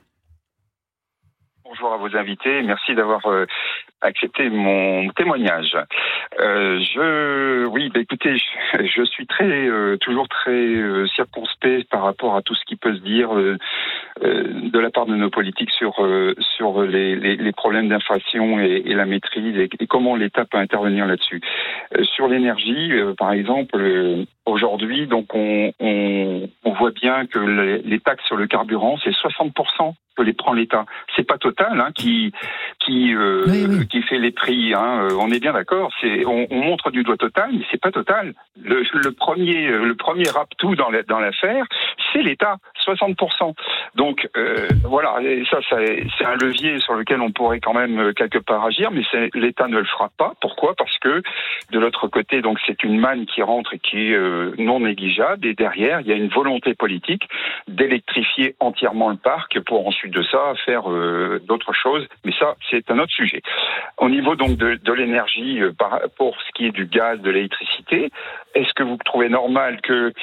Bonjour à vos invités. Merci d'avoir euh, accepté mon témoignage. Euh, je, oui, bah, écoutez, je, je suis très, euh, toujours très euh, circonspect par rapport à tout ce qui peut se dire euh, euh, de la part de nos politiques sur euh, sur les, les, les problèmes d'inflation et, et la maîtrise et, et comment l'État peut intervenir là-dessus. Euh, sur l'énergie, euh, par exemple, euh, aujourd'hui, donc on, on, on voit bien que les, les taxes sur le carburant, c'est soixante pour cent que les prend l'État. C'est pas Total hein, qui qui euh, oui, oui. qui fait les prix. Hein. On est bien d'accord. C'est on, on montre du doigt Total, mais c'est pas Total. Le, le premier le premier rap-tout dans la, dans l'affaire, c'est l'État, soixante pour cent. Donc euh, voilà, et ça, ça c'est un levier sur lequel on pourrait quand même quelque part agir, mais c'est, l'État ne le fera pas. Pourquoi? Parce que de l'autre côté, donc c'est une manne qui rentre et qui est euh, non négligeable. Et derrière, il y a une volonté politique d'électrifier entièrement le parc pour ensuite de ça faire euh, d'autres choses, mais ça c'est un autre sujet. Au niveau donc de, de l'énergie, euh, par, pour ce qui est du gaz, de l'électricité, est-ce que vous trouvez normal que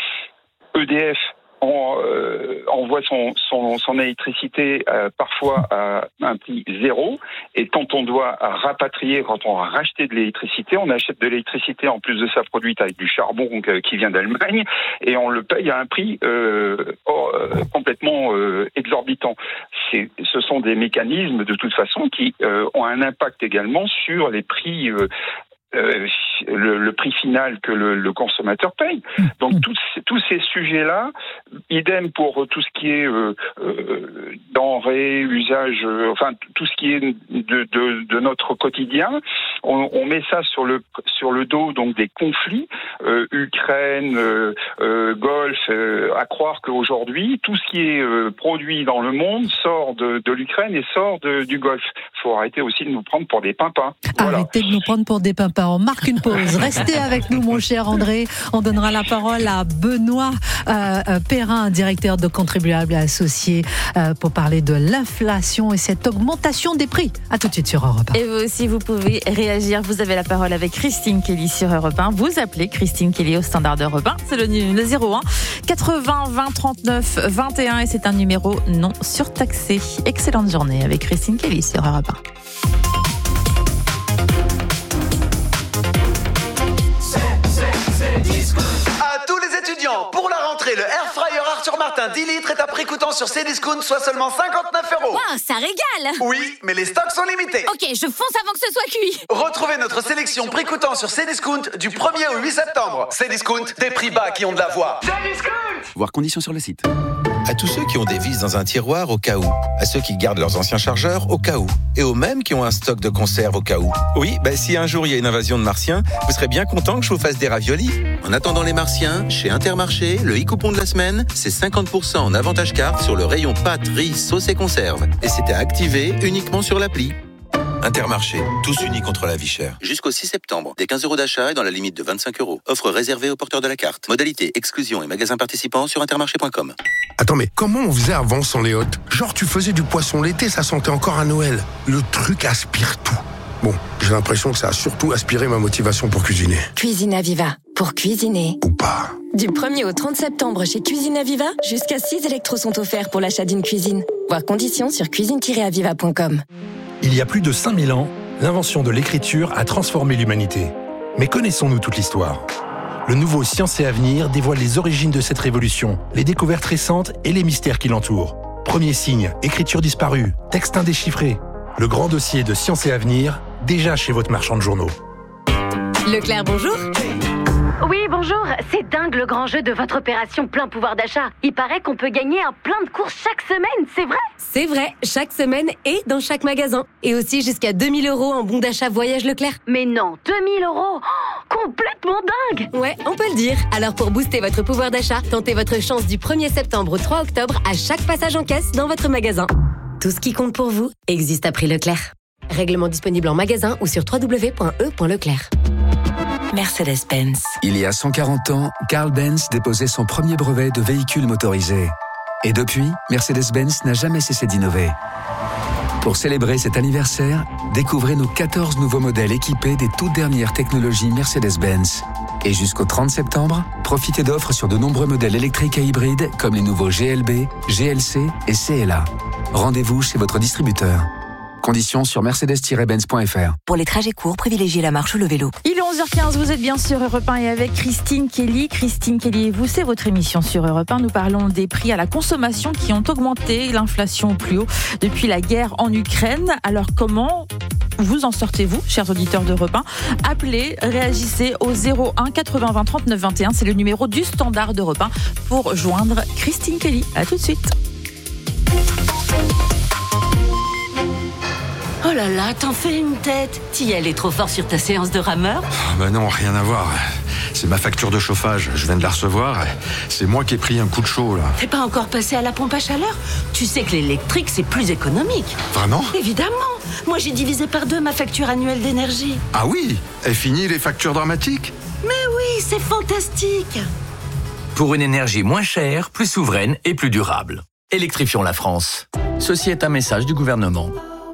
E D F on euh, envoie son, son, son électricité euh, parfois à un prix zéro, et quand on doit rapatrier, quand on a racheté de l'électricité, on achète de l'électricité en plus de ça produite avec du charbon euh, qui vient d'Allemagne, et on le paye à un prix euh, oh, euh, complètement euh, exorbitant. C'est, ce sont des mécanismes de toute façon qui euh, ont un impact également sur les prix euh, Euh, le, le prix final que le, le consommateur paye. Donc tous, tous ces sujets-là, idem pour tout ce qui est euh, euh, denrées, usage, euh, enfin tout ce qui est de, de, de notre quotidien, on, on met ça sur le sur le dos donc des conflits, euh, Ukraine, euh, euh, Golfe, euh, à croire qu'aujourd'hui tout ce qui est euh, produit dans le monde sort de, de l'Ukraine et sort de, du Golfe. Il faut arrêter aussi de nous prendre pour des pimpins. Voilà. Arrêtez de nous prendre pour des pimpins. Europe un. On marque une pause. Restez avec nous, mon cher André. On donnera la parole à Benoît euh, Perrin, directeur de Contribuables Associés, euh, pour parler de l'inflation et cette augmentation des prix. À tout de suite sur Europe un. Et vous aussi, vous pouvez réagir. Vous avez la parole avec Christine Kelly sur Europe un. Vous appelez Christine Kelly au standard d'Europe un. C'est le, le zéro un quatre-vingts vingt trente-neuf vingt et un et c'est un numéro non surtaxé. Excellente journée avec Christine Kelly sur Europe un. À tous les étudiants, pour la rentrée, le Air Fryer Arthur Martin dix litres est à prix coûtant sur Cdiscount, soit seulement cinquante-neuf euros. Waouh, ça régale! Oui, mais les stocks sont limités. Ok, je fonce avant que ce soit cuit. Retrouvez notre sélection prix coûtant sur Cdiscount du premier au huit septembre. Cdiscount, des prix bas qui ont de la voix. Cdiscount! Voir conditions sur le site. À tous ceux qui ont des vis dans un tiroir au cas où. À ceux qui gardent leurs anciens chargeurs au cas où. Et aux mêmes qui ont un stock de conserve au cas où. Oui, bah, si un jour il y a une invasion de martiens, vous serez bien content que je vous fasse des raviolis. En attendant les martiens, chez Intermarché, le e-coupon de la semaine, c'est cinquante pour cent en avantage carte sur le rayon pâtes, riz, sauce et conserve. Et c'était activé uniquement sur l'appli. Intermarché, tous unis contre la vie chère. Jusqu'au six septembre, des quinze euros d'achat et dans la limite de vingt-cinq euros. Offre réservée aux porteurs de la carte. Modalité, exclusion et magasins participants sur intermarché point com. Attends, mais comment on faisait avant sans les hôtes? Genre, tu faisais du poisson l'été, ça sentait encore à Noël. Le truc aspire tout. Bon, j'ai l'impression que ça a surtout aspiré ma motivation pour cuisiner. Cuisine Aviva, pour cuisiner. Ou pas. Du premier au trente septembre chez Cuisine Aviva, jusqu'à six électros sont offerts pour l'achat d'une cuisine. Voir conditions sur cuisine tiret aviva point com. Il y a plus de cinq mille ans, l'invention de l'écriture a transformé l'humanité. Mais connaissons-nous toute l'histoire? Le nouveau Science et Avenir dévoile les origines de cette révolution, les découvertes récentes et les mystères qui l'entourent. Premier signe, écriture disparue, texte indéchiffré. Le grand dossier de Science et Avenir, déjà chez votre marchand de journaux. Leclerc, bonjour. Oui, bonjour. C'est dingue le grand jeu de votre opération plein pouvoir d'achat. Il paraît qu'on peut gagner un plein de courses chaque semaine, c'est vrai? C'est vrai, chaque semaine et dans chaque magasin. Et aussi jusqu'à deux mille euros en bon d'achat voyage Leclerc. Mais non, deux mille euros oh, complètement dingue. Ouais, on peut le dire. Alors pour booster votre pouvoir d'achat, tentez votre chance du premier septembre au trois octobre à chaque passage en caisse dans votre magasin. Tout ce qui compte pour vous existe à prix Leclerc. Règlement disponible en magasin ou sur w w w point e point leclerc. Mercedes-Benz. Il y a cent quarante ans, Carl Benz déposait son premier brevet de véhicule motorisé. Et depuis, Mercedes-Benz n'a jamais cessé d'innover. Pour célébrer cet anniversaire, découvrez nos quatorze nouveaux modèles équipés des toutes dernières technologies Mercedes-Benz. Et jusqu'au trente septembre, profitez d'offres sur de nombreux modèles électriques et hybrides comme les nouveaux G L B, G L C et C L A. Rendez-vous chez votre distributeur. Conditions sur mercedes tiret benz point f r. Pour les trajets courts, privilégiez la marche ou le vélo. Il est onze heures quinze, vous êtes bien sur Europe un et avec Christine Kelly. Christine Kelly et vous, c'est votre émission sur Europe un. Nous parlons des prix à la consommation qui ont augmenté, l'inflation au plus haut depuis la guerre en Ukraine. Alors comment vous en sortez-vous, chers auditeurs d'Europe un? Appelez, réagissez au zéro un quatre-vingts vingt trente-neuf vingt et un. C'est le numéro du standard d'Europe un pour joindre Christine Kelly. À tout de suite. Oh là là, t'en fais une tête. T'y allais trop fort sur ta séance de rameur? Bah non, rien à voir. C'est ma facture de chauffage. Je viens de la recevoir. C'est moi qui ai pris un coup de chaud, là. T'es pas encore passé à la pompe à chaleur? Tu sais que l'électrique, c'est plus économique. Vraiment? Évidemment. Moi, j'ai divisé par deux ma facture annuelle d'énergie. Ah oui? Et fini les factures dramatiques? Mais oui, c'est fantastique. Pour une énergie moins chère, plus souveraine et plus durable. Électrifions la France. Ceci est un message du gouvernement.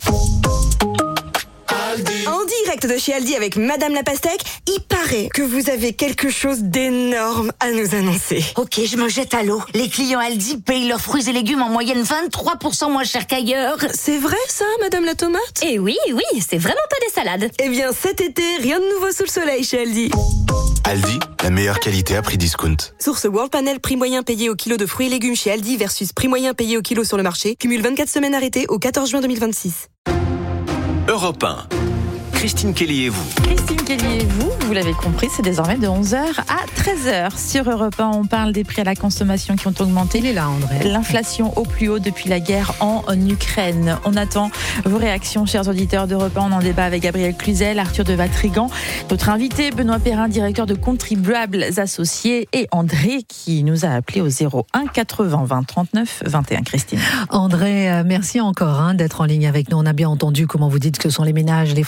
En direct de chez Aldi avec Madame la Pastèque, il paraît que vous avez quelque chose d'énorme à nous annoncer. Ok, je me jette à l'eau. Les clients Aldi payent leurs fruits et légumes en moyenne vingt-trois pour cent moins cher qu'ailleurs. C'est vrai ça, Madame la Tomate? Eh oui, oui, c'est vraiment pas des salades. Eh bien cet été, rien de nouveau sous le soleil chez Aldi. Aldi, la meilleure qualité à prix discount. Source World Panel, prix moyen payé au kilo de fruits et légumes chez Aldi versus prix moyen payé au kilo sur le marché. Cumule vingt-quatre semaines arrêtées au quatorze juin deux mille vingt-six. Europe un. Christine Kelly et vous. Christine Kelly et vous, vous l'avez compris, c'est désormais de onze heures à treize heures. Sur Europe un, on parle des prix à la consommation qui ont augmenté. Il est là, André. L'inflation au plus haut depuis la guerre en Ukraine. On attend vos réactions, chers auditeurs d'Europe un. On en débat avec Gabriel Cluzel, Arthur de Vatrigan, notre invité, Benoît Perrin, directeur de Contribuables Associés, et André qui nous a appelé au zéro un quatre-vingts vingt trente-neuf vingt et un. Christine. André, merci encore hein, d'être en ligne avec nous. On a bien entendu comment vous dites que ce sont les ménages, les Français qui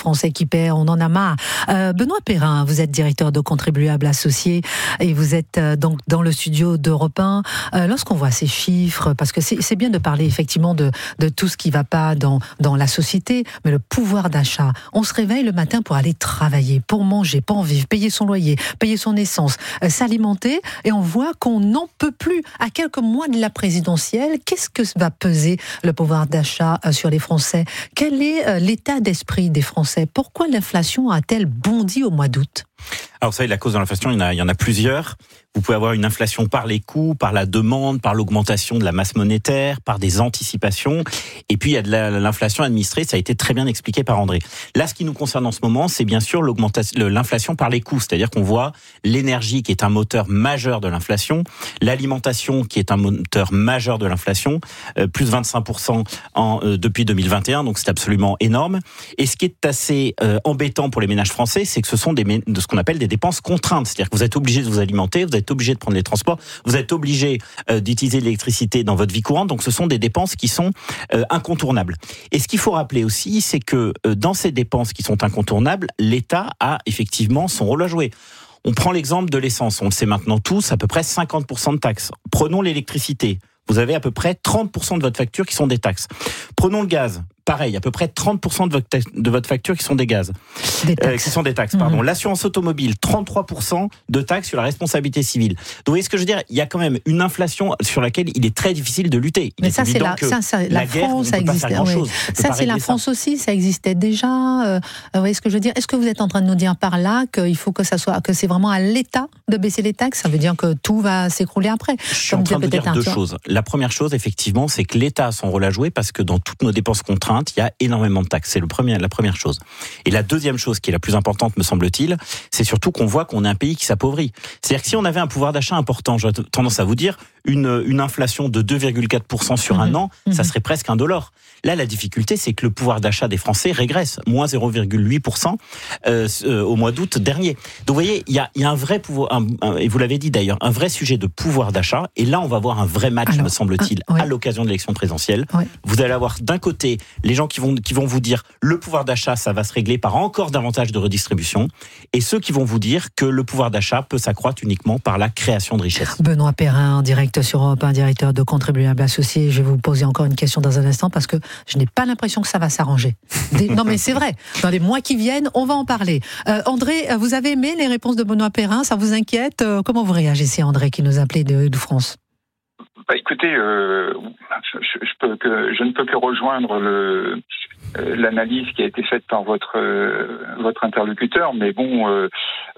super, on en a marre. Euh, Benoît Perrin, vous êtes directeur de Contribuables Associés et vous êtes euh, donc dans le studio d'Europe un. Euh, lorsqu'on voit ces chiffres, parce que c'est, c'est bien de parler effectivement de, de tout ce qui ne va pas dans, dans la société, mais le pouvoir d'achat. On se réveille le matin pour aller travailler, pour manger, pour en vivre, payer son loyer, payer son essence, euh, s'alimenter, et on voit qu'on n'en peut plus. À quelques mois de la présidentielle, qu'est-ce que va peser le pouvoir d'achat euh, sur les Français ? Quel est euh, l'état d'esprit des Français ? Pourquoi l'inflation a-t-elle bondi au mois d'août ? Alors vous savez, la cause de l'inflation, il y en a, il y en a plusieurs. Vous pouvez avoir une inflation par les coûts, par la demande, par l'augmentation de la masse monétaire, par des anticipations. Et puis il y a de la, l'inflation administrée, ça a été très bien expliqué par André. Là, ce qui nous concerne en ce moment, c'est bien sûr l'augmentation, l'inflation par les coûts. C'est-à-dire qu'on voit l'énergie qui est un moteur majeur de l'inflation, l'alimentation qui est un moteur majeur de l'inflation, euh, plus vingt-cinq pour cent en, euh, depuis deux mille vingt et un, donc c'est absolument énorme. Et ce qui est assez euh, embêtant pour les ménages français, c'est que ce sont des, de ce qu'on appelle des dépenses contraintes. C'est-à-dire que vous êtes obligé de vous alimenter, vous êtes obligé de prendre les transports, vous êtes obligé euh, d'utiliser l'électricité dans votre vie courante, donc ce sont des dépenses qui sont euh, incontournables. Et ce qu'il faut rappeler aussi, c'est que euh, dans ces dépenses qui sont incontournables, l'État a effectivement son rôle à jouer. On prend l'exemple de l'essence, on le sait maintenant tous, à peu près cinquante pour cent de taxes. Prenons l'électricité, vous avez à peu près trente pour cent de votre facture qui sont des taxes. Prenons le gaz. Pareil, à peu près trente pour cent de votre, de votre facture qui sont des gaz. Des taxes. Euh, qui sont des taxes, pardon. Mmh. L'assurance automobile, trente-trois pour cent de taxes sur la responsabilité civile. Donc, vous voyez ce que je veux dire ? Il y a quand même une inflation sur laquelle il est très difficile de lutter. Il Mais ça, c'est la, ça, ça, la, la guerre, France, ça existait. Oui. Ça, c'est la France ça. aussi, ça existait déjà. Euh, vous voyez ce que je veux dire ? Est-ce que vous êtes en train de nous dire par là qu'il faut que ça soit, que c'est vraiment à l'État de baisser les taxes ? Ça veut dire que tout va s'écrouler après. Je suis en train de dire deux choses. La première chose, effectivement, c'est que l'État a son rôle à jouer parce que dans toutes nos dépenses contraintes, il y a énormément de taxes. C'est le premier, la première chose. Et la deuxième chose qui est la plus importante, me semble-t-il, c'est surtout qu'on voit qu'on est un pays qui s'appauvrit. C'est-à-dire que si on avait un pouvoir d'achat important, j'ai tendance à vous dire, une, une inflation de deux virgule quatre pour cent sur mmh. un an, mmh. ça serait presque un dollar. Là, la difficulté, c'est que le pouvoir d'achat des Français régresse, moins zéro virgule huit pour cent euh, euh, au mois d'août dernier. Donc, vous voyez, il y a, y a un vrai pouvoir, un, un, et vous l'avez dit d'ailleurs, un vrai sujet de pouvoir d'achat. Et là, on va avoir un vrai match, Alors, me semble-t-il, ah, oui. à l'occasion de l'élection présidentielle. Oui. Vous allez avoir d'un côté les gens qui vont, qui vont vous dire le pouvoir d'achat, ça va se régler par encore davantage de redistribution, et ceux qui vont vous dire que le pouvoir d'achat peut s'accroître uniquement par la création de richesses. Benoît Perrin, en direct sur Europe un, directeur de Contribuables Associés. Je vais vous poser encore une question dans un instant parce que je n'ai pas l'impression que ça va s'arranger. Des... Non mais c'est vrai, dans les mois qui viennent, on va en parler. Euh, André, vous avez aimé les réponses de Benoît Perrin, ça vous inquiète ? Comment vous réagissez, André, qui nous appelait de, de France ? Bah, écoutez, euh, je, je, peux que, je ne peux que rejoindre le, euh, l'analyse qui a été faite par votre, euh, votre interlocuteur, mais bon, euh,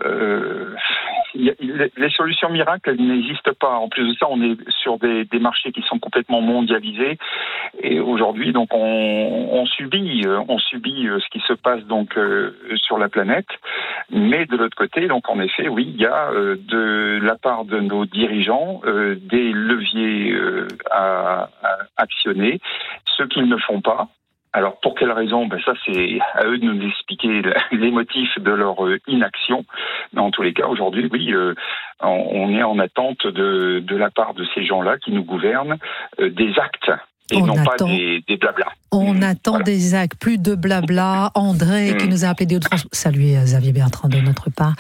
euh, y a, les solutions miracles, elles n'existent pas. En plus de ça, on est sur des, des marchés qui sont complètement mondialisés, et aujourd'hui, donc, on, on subit, on subit ce qui se passe donc euh, sur la planète, mais de l'autre côté, donc en effet, oui, il y a euh, de la part de nos dirigeants euh, des leviers À, à actionner, ceux qui ne le font pas. Alors pour quelles raisons ? Ben ça c'est à eux de nous expliquer les motifs de leur inaction. Mais en tous les cas, aujourd'hui, oui, euh, on est en attente de, de la part de ces gens-là qui nous gouvernent euh, des actes. Et on non attend, pas des, des blabla. On mmh, attend voilà. des actes, plus de blabla. André, mmh. qui nous a appelé des Hauts-de-France. Saluez Xavier Bertrand de notre part.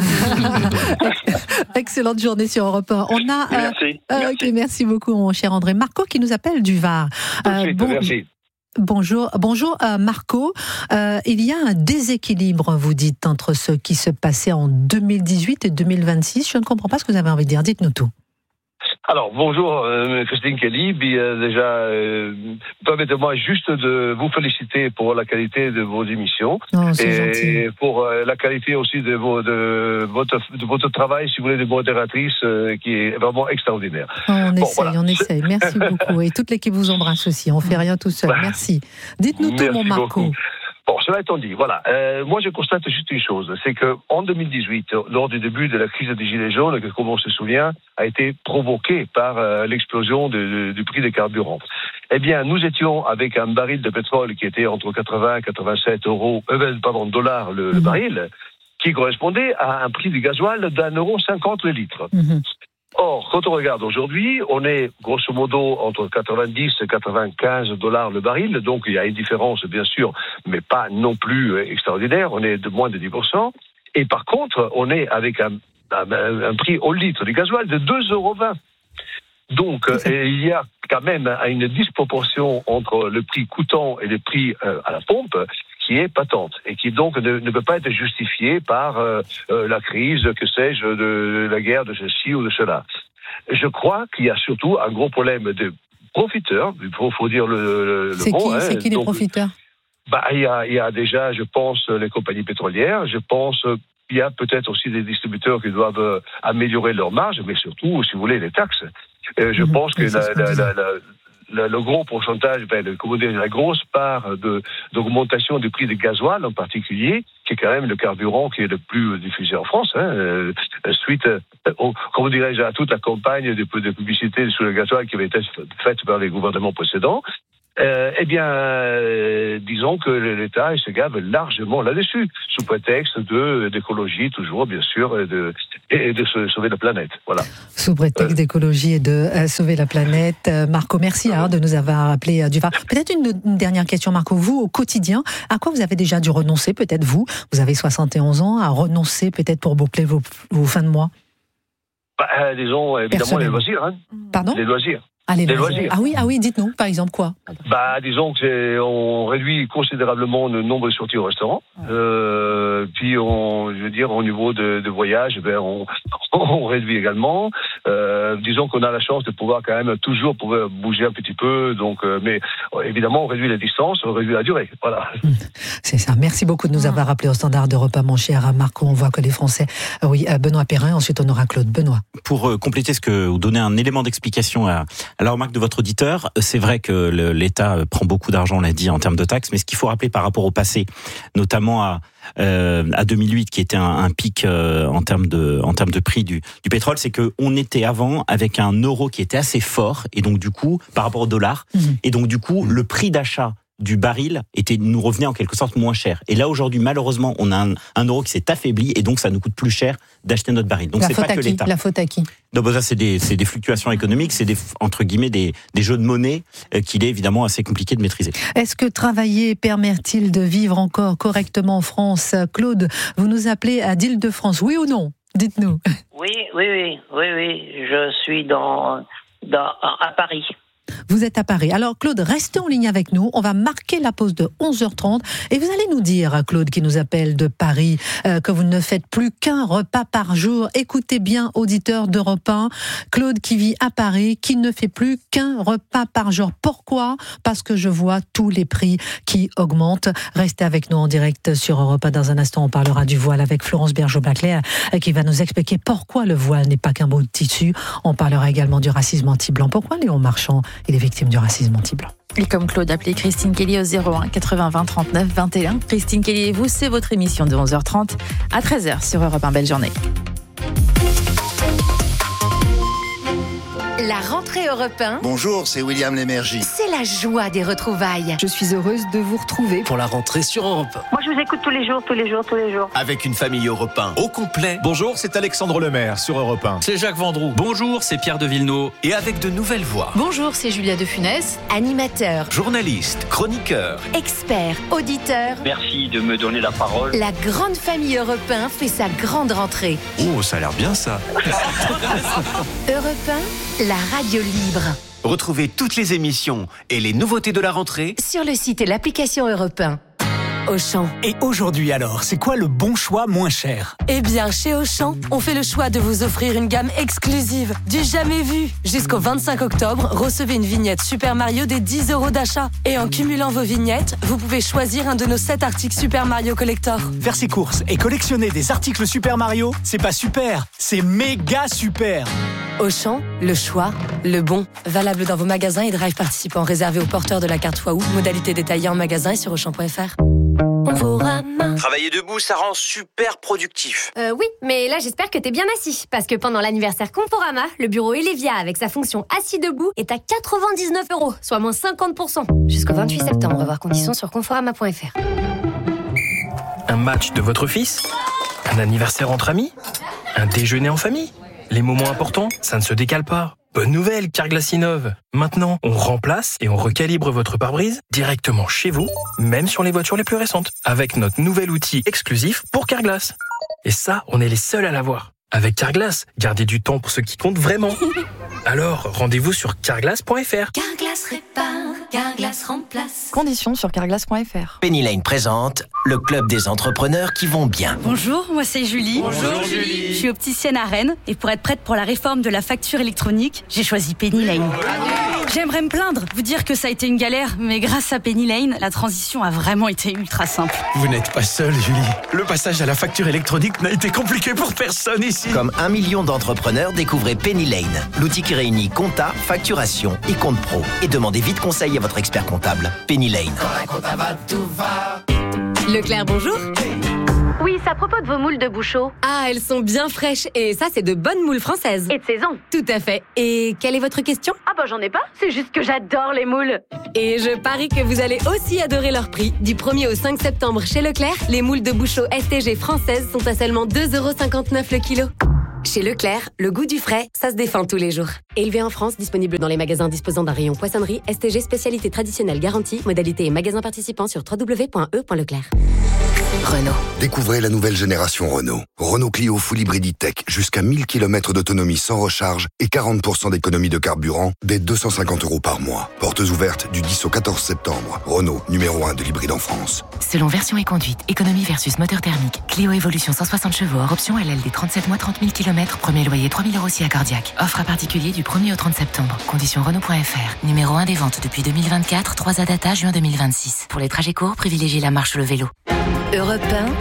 Excellente journée sur Europe un. On a, merci. Euh, merci. Okay, merci beaucoup, mon cher André. Marco qui nous appelle du Var. Euh, bon, merci. Bonjour, bonjour euh, Marco. Euh, il y a un déséquilibre, vous dites, entre ce qui se passait en deux mille dix-huit et deux mille vingt-six. Je ne comprends pas ce que vous avez envie de dire. Dites-nous tout. Alors, bonjour euh, Christine Kelly. Euh, déjà, euh, permettez-moi juste de vous féliciter pour la qualité de vos émissions. Oh, c'est et gentil. pour euh, la qualité aussi de, vos, de, votre, de votre travail, si vous voulez, de modératrice, euh, qui est vraiment extraordinaire. Oh, on bon, essaye, voilà. on essaye. Merci beaucoup. Et toute l'équipe vous embrasse aussi. On fait rien tout seul. Merci. Dites-nous tout, mon Marco. Beaucoup. Bon, cela étant dit, voilà. Euh, moi, je constate juste une chose, c'est que en deux mille dix-huit, lors du début de la crise des Gilets jaunes, que, comme on se souvient, a été provoquée par euh, l'explosion de, de, du prix des carburants. Eh bien, nous étions avec un baril de pétrole qui était entre quatre-vingts et quatre-vingt-sept euros, euh, pardon, dollars le, mmh. le baril, qui correspondait à un prix du gasoil d'un euro cinquante le litre. Mmh. Or, quand on regarde aujourd'hui, on est grosso modo entre quatre-vingt-dix et quatre-vingt-quinze dollars le baril, donc il y a une différence bien sûr, mais pas non plus extraordinaire, on est de moins de dix pour cent. Et par contre, on est avec un, un, un prix au litre du gasoil de deux euros vingt. Donc, euh, il y a quand même une disproportion entre le prix coûtant et le prix euh, à la pompe qui est patente et qui donc ne, ne peut pas être justifiée par euh, euh, la crise, que sais-je, de, de la guerre, de ceci ou de cela. Je crois qu'il y a surtout un gros problème de profiteurs, il faut, faut dire le, le, le c'est bon. Qui, hein, c'est qui les donc, profiteurs? Bah, il y a, il y a déjà, je pense, les compagnies pétrolières, je pense... Il y a peut-être aussi des distributeurs qui doivent euh, améliorer leurs marges, mais surtout, si vous voulez, les taxes. Euh, je mmh, pense que la, la, la, la, la, le gros pourcentage, ben, le, comment dire, la grosse part de, d'augmentation du prix du gasoil en particulier, qui est quand même le carburant qui est le plus diffusé en France, hein, euh, suite, euh, au, comment dirais-je, à toute la campagne de, de publicité sur le gasoil qui avait été faite par les gouvernements précédents. Euh, eh bien, euh, disons que l'État il se gave largement là-dessus, sous prétexte de d'écologie toujours, bien sûr, et de, et de sauver la planète. Voilà. Sous prétexte euh, d'écologie et de euh, sauver la planète. Euh, Marco, merci hein, de nous avoir appelé euh, du Var. Peut-être une, une dernière question, Marco. Vous, au quotidien, à quoi vous avez déjà dû renoncer, peut-être vous, vous avez soixante et onze ans, à renoncer peut-être pour boucler vos, vos fins de mois? Bah, euh, disons, évidemment, les loisirs. Hein. Pardon? Les loisirs. Ah, les les loisirs. loisirs. Ah oui, ah oui, dites-nous, par exemple, quoi? Bah, disons que on réduit considérablement le nombre de sorties au restaurant. Euh, puis, on, je veux dire, au niveau de, de voyage, ben, on, on réduit également. Euh, disons qu'on a la chance de pouvoir quand même toujours pouvoir bouger un petit peu. Donc, euh, mais évidemment, on réduit la distance, on réduit la durée. Voilà. C'est ça. Merci beaucoup de nous avoir rappelé au standard de repas, mon cher Marco. On voit que les Français. Euh, oui, Benoît Perrin. Ensuite, on aura Claude. Benoît. Pour euh, compléter ce que, ou donner un élément d'explication à à la remarque de votre auditeur, c'est vrai que le, l'État prend beaucoup d'argent, on l'a dit, en termes de taxes, mais ce qu'il faut rappeler par rapport au passé, notamment à, euh, à deux mille huit, qui était un, un pic euh, en termes de, en termes de prix du, du pétrole, c'est que on était avant avec un euro qui était assez fort, et donc du coup, par rapport au dollar, mmh. et donc du coup, le prix d'achat du baril était, nous revenait en quelque sorte moins cher. Et là, aujourd'hui, malheureusement, on a un, un euro qui s'est affaibli et donc ça nous coûte plus cher d'acheter notre baril. Donc la c'est faute pas à que qui l'État. La faute à qui? Non, bah ça, c'est des, c'est des fluctuations économiques, c'est des, entre guillemets, des, des jeux de monnaie euh, qu'il est évidemment assez compliqué de maîtriser. Est-ce que travailler permet-il de vivre encore correctement en France? Claude, vous nous appelez à d'Île-de-France, oui ou non? Dites-nous. Oui, oui, oui, oui, oui. Je suis dans, dans, à Paris. Vous êtes à Paris. Alors Claude, restez en ligne avec nous. On va marquer la pause de onze heures trente et vous allez nous dire, Claude qui nous appelle de Paris, euh, que vous ne faites plus qu'un repas par jour. Écoutez bien, auditeur d'Europe un, Claude qui vit à Paris, qui ne fait plus qu'un repas par jour. Pourquoi? Parce que je vois tous les prix qui augmentent. Restez avec nous en direct sur Europe un. Dans un instant, on parlera du voile avec Florence Bergeau-Baclair qui va nous expliquer pourquoi le voile n'est pas qu'un beau tissu. On parlera également du racisme anti-blanc. Pourquoi Léon Marchand il est victime du racisme anti-blanc. Et comme Claude, appelez Christine Kelly au zéro un quatre-vingts vingt trente-neuf vingt et un. Christine Kelly et vous, c'est votre émission de onze heures trente à treize heures sur Europe un. Belle journée. La rentrée Europe un. Bonjour, c'est William Lémergie. C'est la joie des retrouvailles. Je suis heureuse de vous retrouver pour la rentrée sur Europe un. Moi, je vous écoute tous les jours, tous les jours, tous les jours. Avec une famille Europe un au complet. Bonjour, c'est Alexandre Lemaire sur Europe un. C'est Jacques Vendroux. Bonjour, c'est Pierre de Villeneuve. Et avec de nouvelles voix. Bonjour, c'est Julia de Funès. Animateur, journaliste, chroniqueur, expert, auditeur. Merci de me donner la parole. La grande famille Europe un fait sa grande rentrée. Oh, ça a l'air bien ça. Europe un, la radio libre. Retrouvez toutes les émissions et les nouveautés de la rentrée sur le site et l'application Europe un. Auchan. Et aujourd'hui alors, c'est quoi le bon choix moins cher? Eh bien, chez Auchan, on fait le choix de vous offrir une gamme exclusive, du jamais vu. Jusqu'au vingt-cinq octobre, recevez une vignette Super Mario des dix euros d'achat. Et en cumulant vos vignettes, vous pouvez choisir un de nos sept articles Super Mario Collector. Faire ses courses et collectionner des articles Super Mario, c'est pas super, c'est méga super. Auchan, le choix, le bon. Valable dans vos magasins et drive participants réservés aux porteurs de la carte Waouh. Modalité détaillée en magasin et sur auchan point f r. Travailler debout, ça rend super productif. Euh, oui, mais là j'espère que t'es bien assis. Parce que pendant l'anniversaire Conforama, le bureau Elevia avec sa fonction assis debout est à quatre-vingt-dix-neuf euros, soit moins cinquante pour cent. Jusqu'au vingt-huit septembre, voir conditions sur conforama point f r. Un match de votre fils? Un anniversaire entre amis? Un déjeuner en famille? Les moments importants, ça ne se décale pas. Bonne nouvelle, Carglass innove. Maintenant, on remplace et on recalibre votre pare-brise directement chez vous, même sur les voitures les plus récentes, avec notre nouvel outil exclusif pour Carglass. Et ça, on est les seuls à l'avoir. Avec Carglass, gardez du temps pour ce qui compte vraiment. Alors, rendez-vous sur carglass point f r. Carglass répare, Carglass remplace. Conditions sur carglass point f r. Penny Lane présente le club des entrepreneurs qui vont bien. Bonjour, moi c'est Julie. Bonjour Julie. Je suis opticienne à Rennes et pour être prête pour la réforme de la facture électronique, j'ai choisi Penny Lane. J'aimerais me plaindre, vous dire que ça a été une galère, mais grâce à Penny Lane, la transition a vraiment été ultra simple. Vous n'êtes pas seule, Julie. Le passage à la facture électronique n'a été compliqué pour personne ici. Comme un million d'entrepreneurs, découvrez Penny Lane, l'outil qui réunit compta, facturation et compte pro. Et demandez vite conseil à votre expert comptable. Penny Lane. Leclerc, bonjour. Oui, c'est à propos de vos moules de Bouchot. Ah, elles sont bien fraîches. Et ça, c'est de bonnes moules françaises. Et de saison. Tout à fait. Et quelle est votre question? Ah bah j'en ai pas, c'est juste que j'adore les moules. Et je parie que vous allez aussi adorer leur prix. Du premier au cinq septembre chez Leclerc, les moules de Bouchot S T G françaises sont à seulement deux euros cinquante-neuf le kilo. Chez Leclerc, le goût du frais, ça se défend tous les jours. Élevé en France, disponible dans les magasins disposant d'un rayon poissonnerie, S T G spécialité traditionnelle garantie, modalité et magasins participants sur w w w point e point leclerc. Renault. Découvrez la nouvelle génération Renault. Renault Clio Full Hybrid Tech, jusqu'à mille kilomètres d'autonomie sans recharge et quarante pour cent d'économie de carburant dès deux cent cinquante euros par mois. Portes ouvertes du dix au quatorze septembre. Renault, numéro un de l'hybride en France. Selon version et conduite, économie versus moteur thermique. Clio Evolution cent soixante chevaux, hors option L L D trente-sept mois, trente mille kilomètres, premier loyer trois mille euros si accordiaque. Offre à particulier du premier au trente septembre. Conditions Renault point f r. Numéro un des ventes depuis deux mille vingt-quatre, trois A data juin deux mille vingt-six. Pour les trajets courts, privilégiez la marche ou le vélo. Europe un.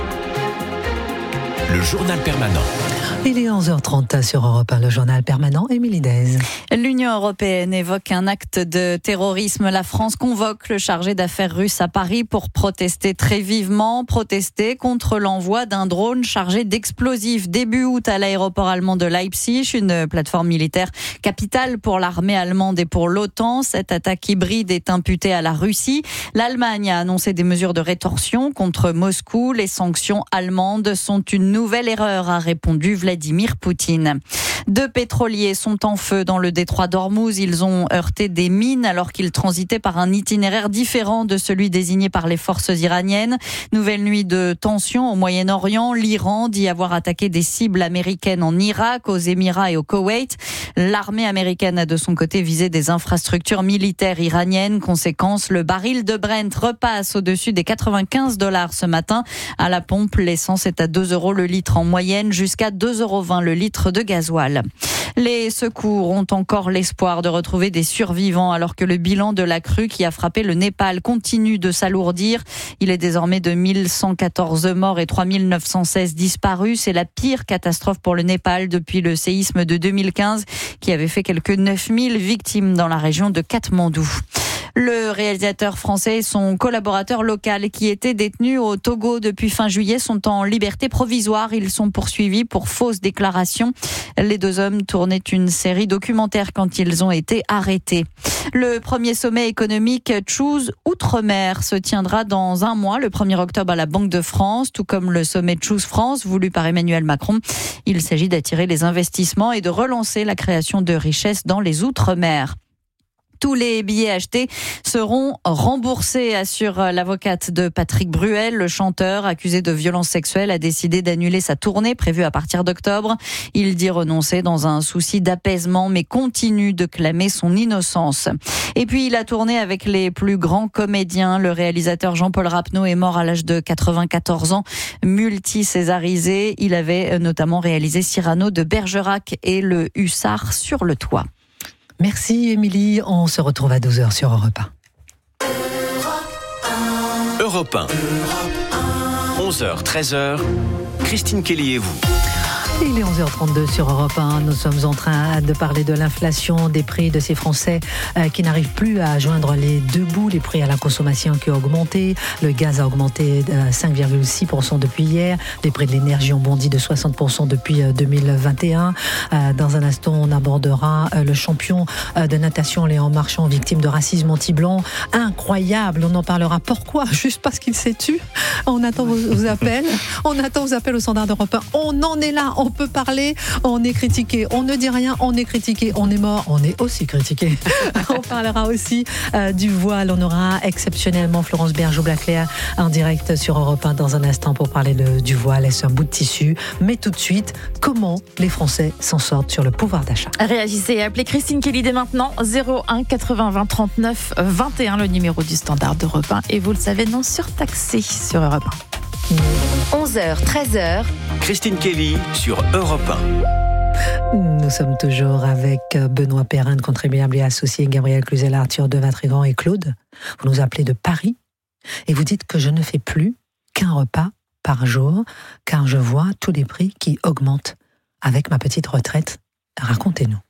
Le journal permanent. Il est onze heures trente sur Europe un, le journal permanent, Émilie Dez. L'Union européenne évoque un acte de terrorisme. La France convoque le chargé d'affaires russe à Paris pour protester très vivement, protester contre l'envoi d'un drone chargé d'explosifs début août à l'aéroport allemand de Leipzig, une plateforme militaire capitale pour l'armée allemande et pour l'OTAN. Cette attaque hybride est imputée à la Russie. L'Allemagne a annoncé des mesures de rétorsion contre Moscou. Les sanctions allemandes sont une nouvelle erreur, a répondu Vladimir Poutine. Deux pétroliers sont en feu dans le détroit d'Ormuz. Ils ont heurté des mines alors qu'ils transitaient par un itinéraire différent de celui désigné par les forces iraniennes. Nouvelle nuit de tension au Moyen-Orient. L'Iran dit avoir attaqué des cibles américaines en Irak, aux Émirats et au Koweït. L'armée américaine a de son côté visé des infrastructures militaires iraniennes. Conséquence, le baril de Brent repasse au-dessus des quatre-vingt-quinze dollars ce matin. À la pompe, l'essence est à deux euros le litre en moyenne, jusqu'à deux euros vingt le litre de gasoil. Les secours ont encore l'espoir de retrouver des survivants alors que le bilan de la crue qui a frappé le Népal continue de s'alourdir. Il est désormais de mille cent quatorze morts et trois mille neuf cent seize disparus. C'est la pire catastrophe pour le Népal depuis le séisme de deux mille quinze qui avait fait quelques neuf mille victimes dans la région de Katmandou. Le réalisateur français et son collaborateur local qui étaient détenus au Togo depuis fin juillet sont en liberté provisoire. Ils sont poursuivis pour fausses déclarations. Les deux hommes tournaient une série documentaire quand ils ont été arrêtés. Le premier sommet économique Choose Outre-mer se tiendra dans un mois, le premier octobre à la Banque de France, tout comme le sommet Choose France voulu par Emmanuel Macron. Il s'agit d'attirer les investissements et de relancer la création de richesses dans les Outre-mer. Tous les billets achetés seront remboursés, assure l'avocate de Patrick Bruel. Le chanteur, accusé de violences sexuelles, a décidé d'annuler sa tournée prévue à partir d'octobre. Il dit renoncer dans un souci d'apaisement, mais continue de clamer son innocence. Et puis, il a tourné avec les plus grands comédiens. Le réalisateur Jean-Paul Rapneau est mort à l'âge de quatre-vingt-quatorze ans, multi-césarisé. Il avait notamment réalisé Cyrano de Bergerac et le Hussard sur le toit. Merci Émilie, on se retrouve à douze heures sur Europe un. Europe un. onze heures, treize heures, Christine Kelly et vous. Il est onze heures trente-deux sur Europe un. Nous sommes en train de parler de l'inflation, des prix de ces Français euh, qui n'arrivent plus à joindre les deux bouts. Les prix à la consommation qui ont augmenté. Le gaz a augmenté de cinq virgule six pour cent depuis hier. Les prix de l'énergie ont bondi de soixante pour cent depuis deux mille vingt et un. Euh, dans un instant, on abordera euh, le champion euh, de natation Léon Marchand, victime de racisme anti-blanc. Incroyable, on en parlera. Pourquoi? Juste parce qu'il s'est tu. On attend vos, vos appels. On attend vos appels au standard d'Europe un. On en est là. On On peut parler, on est critiqué. On ne dit rien, on est critiqué. On est mort, on est aussi critiqué. On parlera aussi euh, du voile. On aura exceptionnellement Florence Bergeau-Blaclair en direct sur Europe un dans un instant pour parler de, du voile. Est-ce un bout de tissu? Mais tout de suite, comment les Français s'en sortent sur le pouvoir d'achat? Réagissez et appelez Christine Kelly dès maintenant. zéro un quatre-vingts vingt trente-neuf vingt et un, le numéro du standard d'Europe un. Et vous le savez, non surtaxé sur Europe un. onze heures, treize heures. Christine Kelly sur Europe un. Nous sommes toujours avec Benoît Perrin, contribuable et associé, Gabriel Cluzel, Arthur de Vatrigan et Claude. Vous nous appelez de Paris et vous dites que je ne fais plus qu'un repas par jour car je vois tous les prix qui augmentent avec ma petite retraite. Racontez-nous.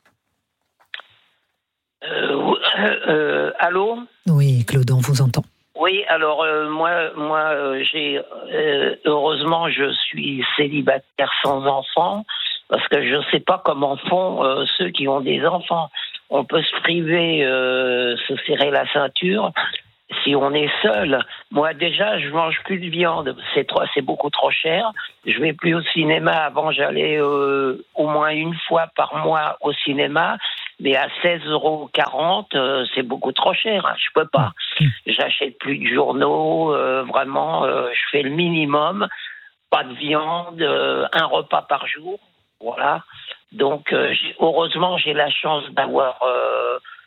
Euh, euh, allô ? Oui, Claude, on vous entend. Oui, alors euh, moi, moi, euh, j'ai euh, heureusement, je suis célibataire sans enfant parce que je ne sais pas comment font euh, ceux qui ont des enfants. On peut se priver, euh, se serrer la ceinture si on est seul. Moi, déjà, je mange plus de viande. C'est trop, c'est beaucoup trop cher. Je vais plus au cinéma. Avant, j'allais euh, au moins une fois par mois au cinéma. Mais à seize euros quarante, euh, c'est beaucoup trop cher. Hein. Je peux pas. J'achète plus de journaux. Euh, vraiment, euh, je fais le minimum. Pas de viande, euh, un repas par jour. Voilà. Donc, euh, j'ai, heureusement, j'ai la chance d'avoir euh,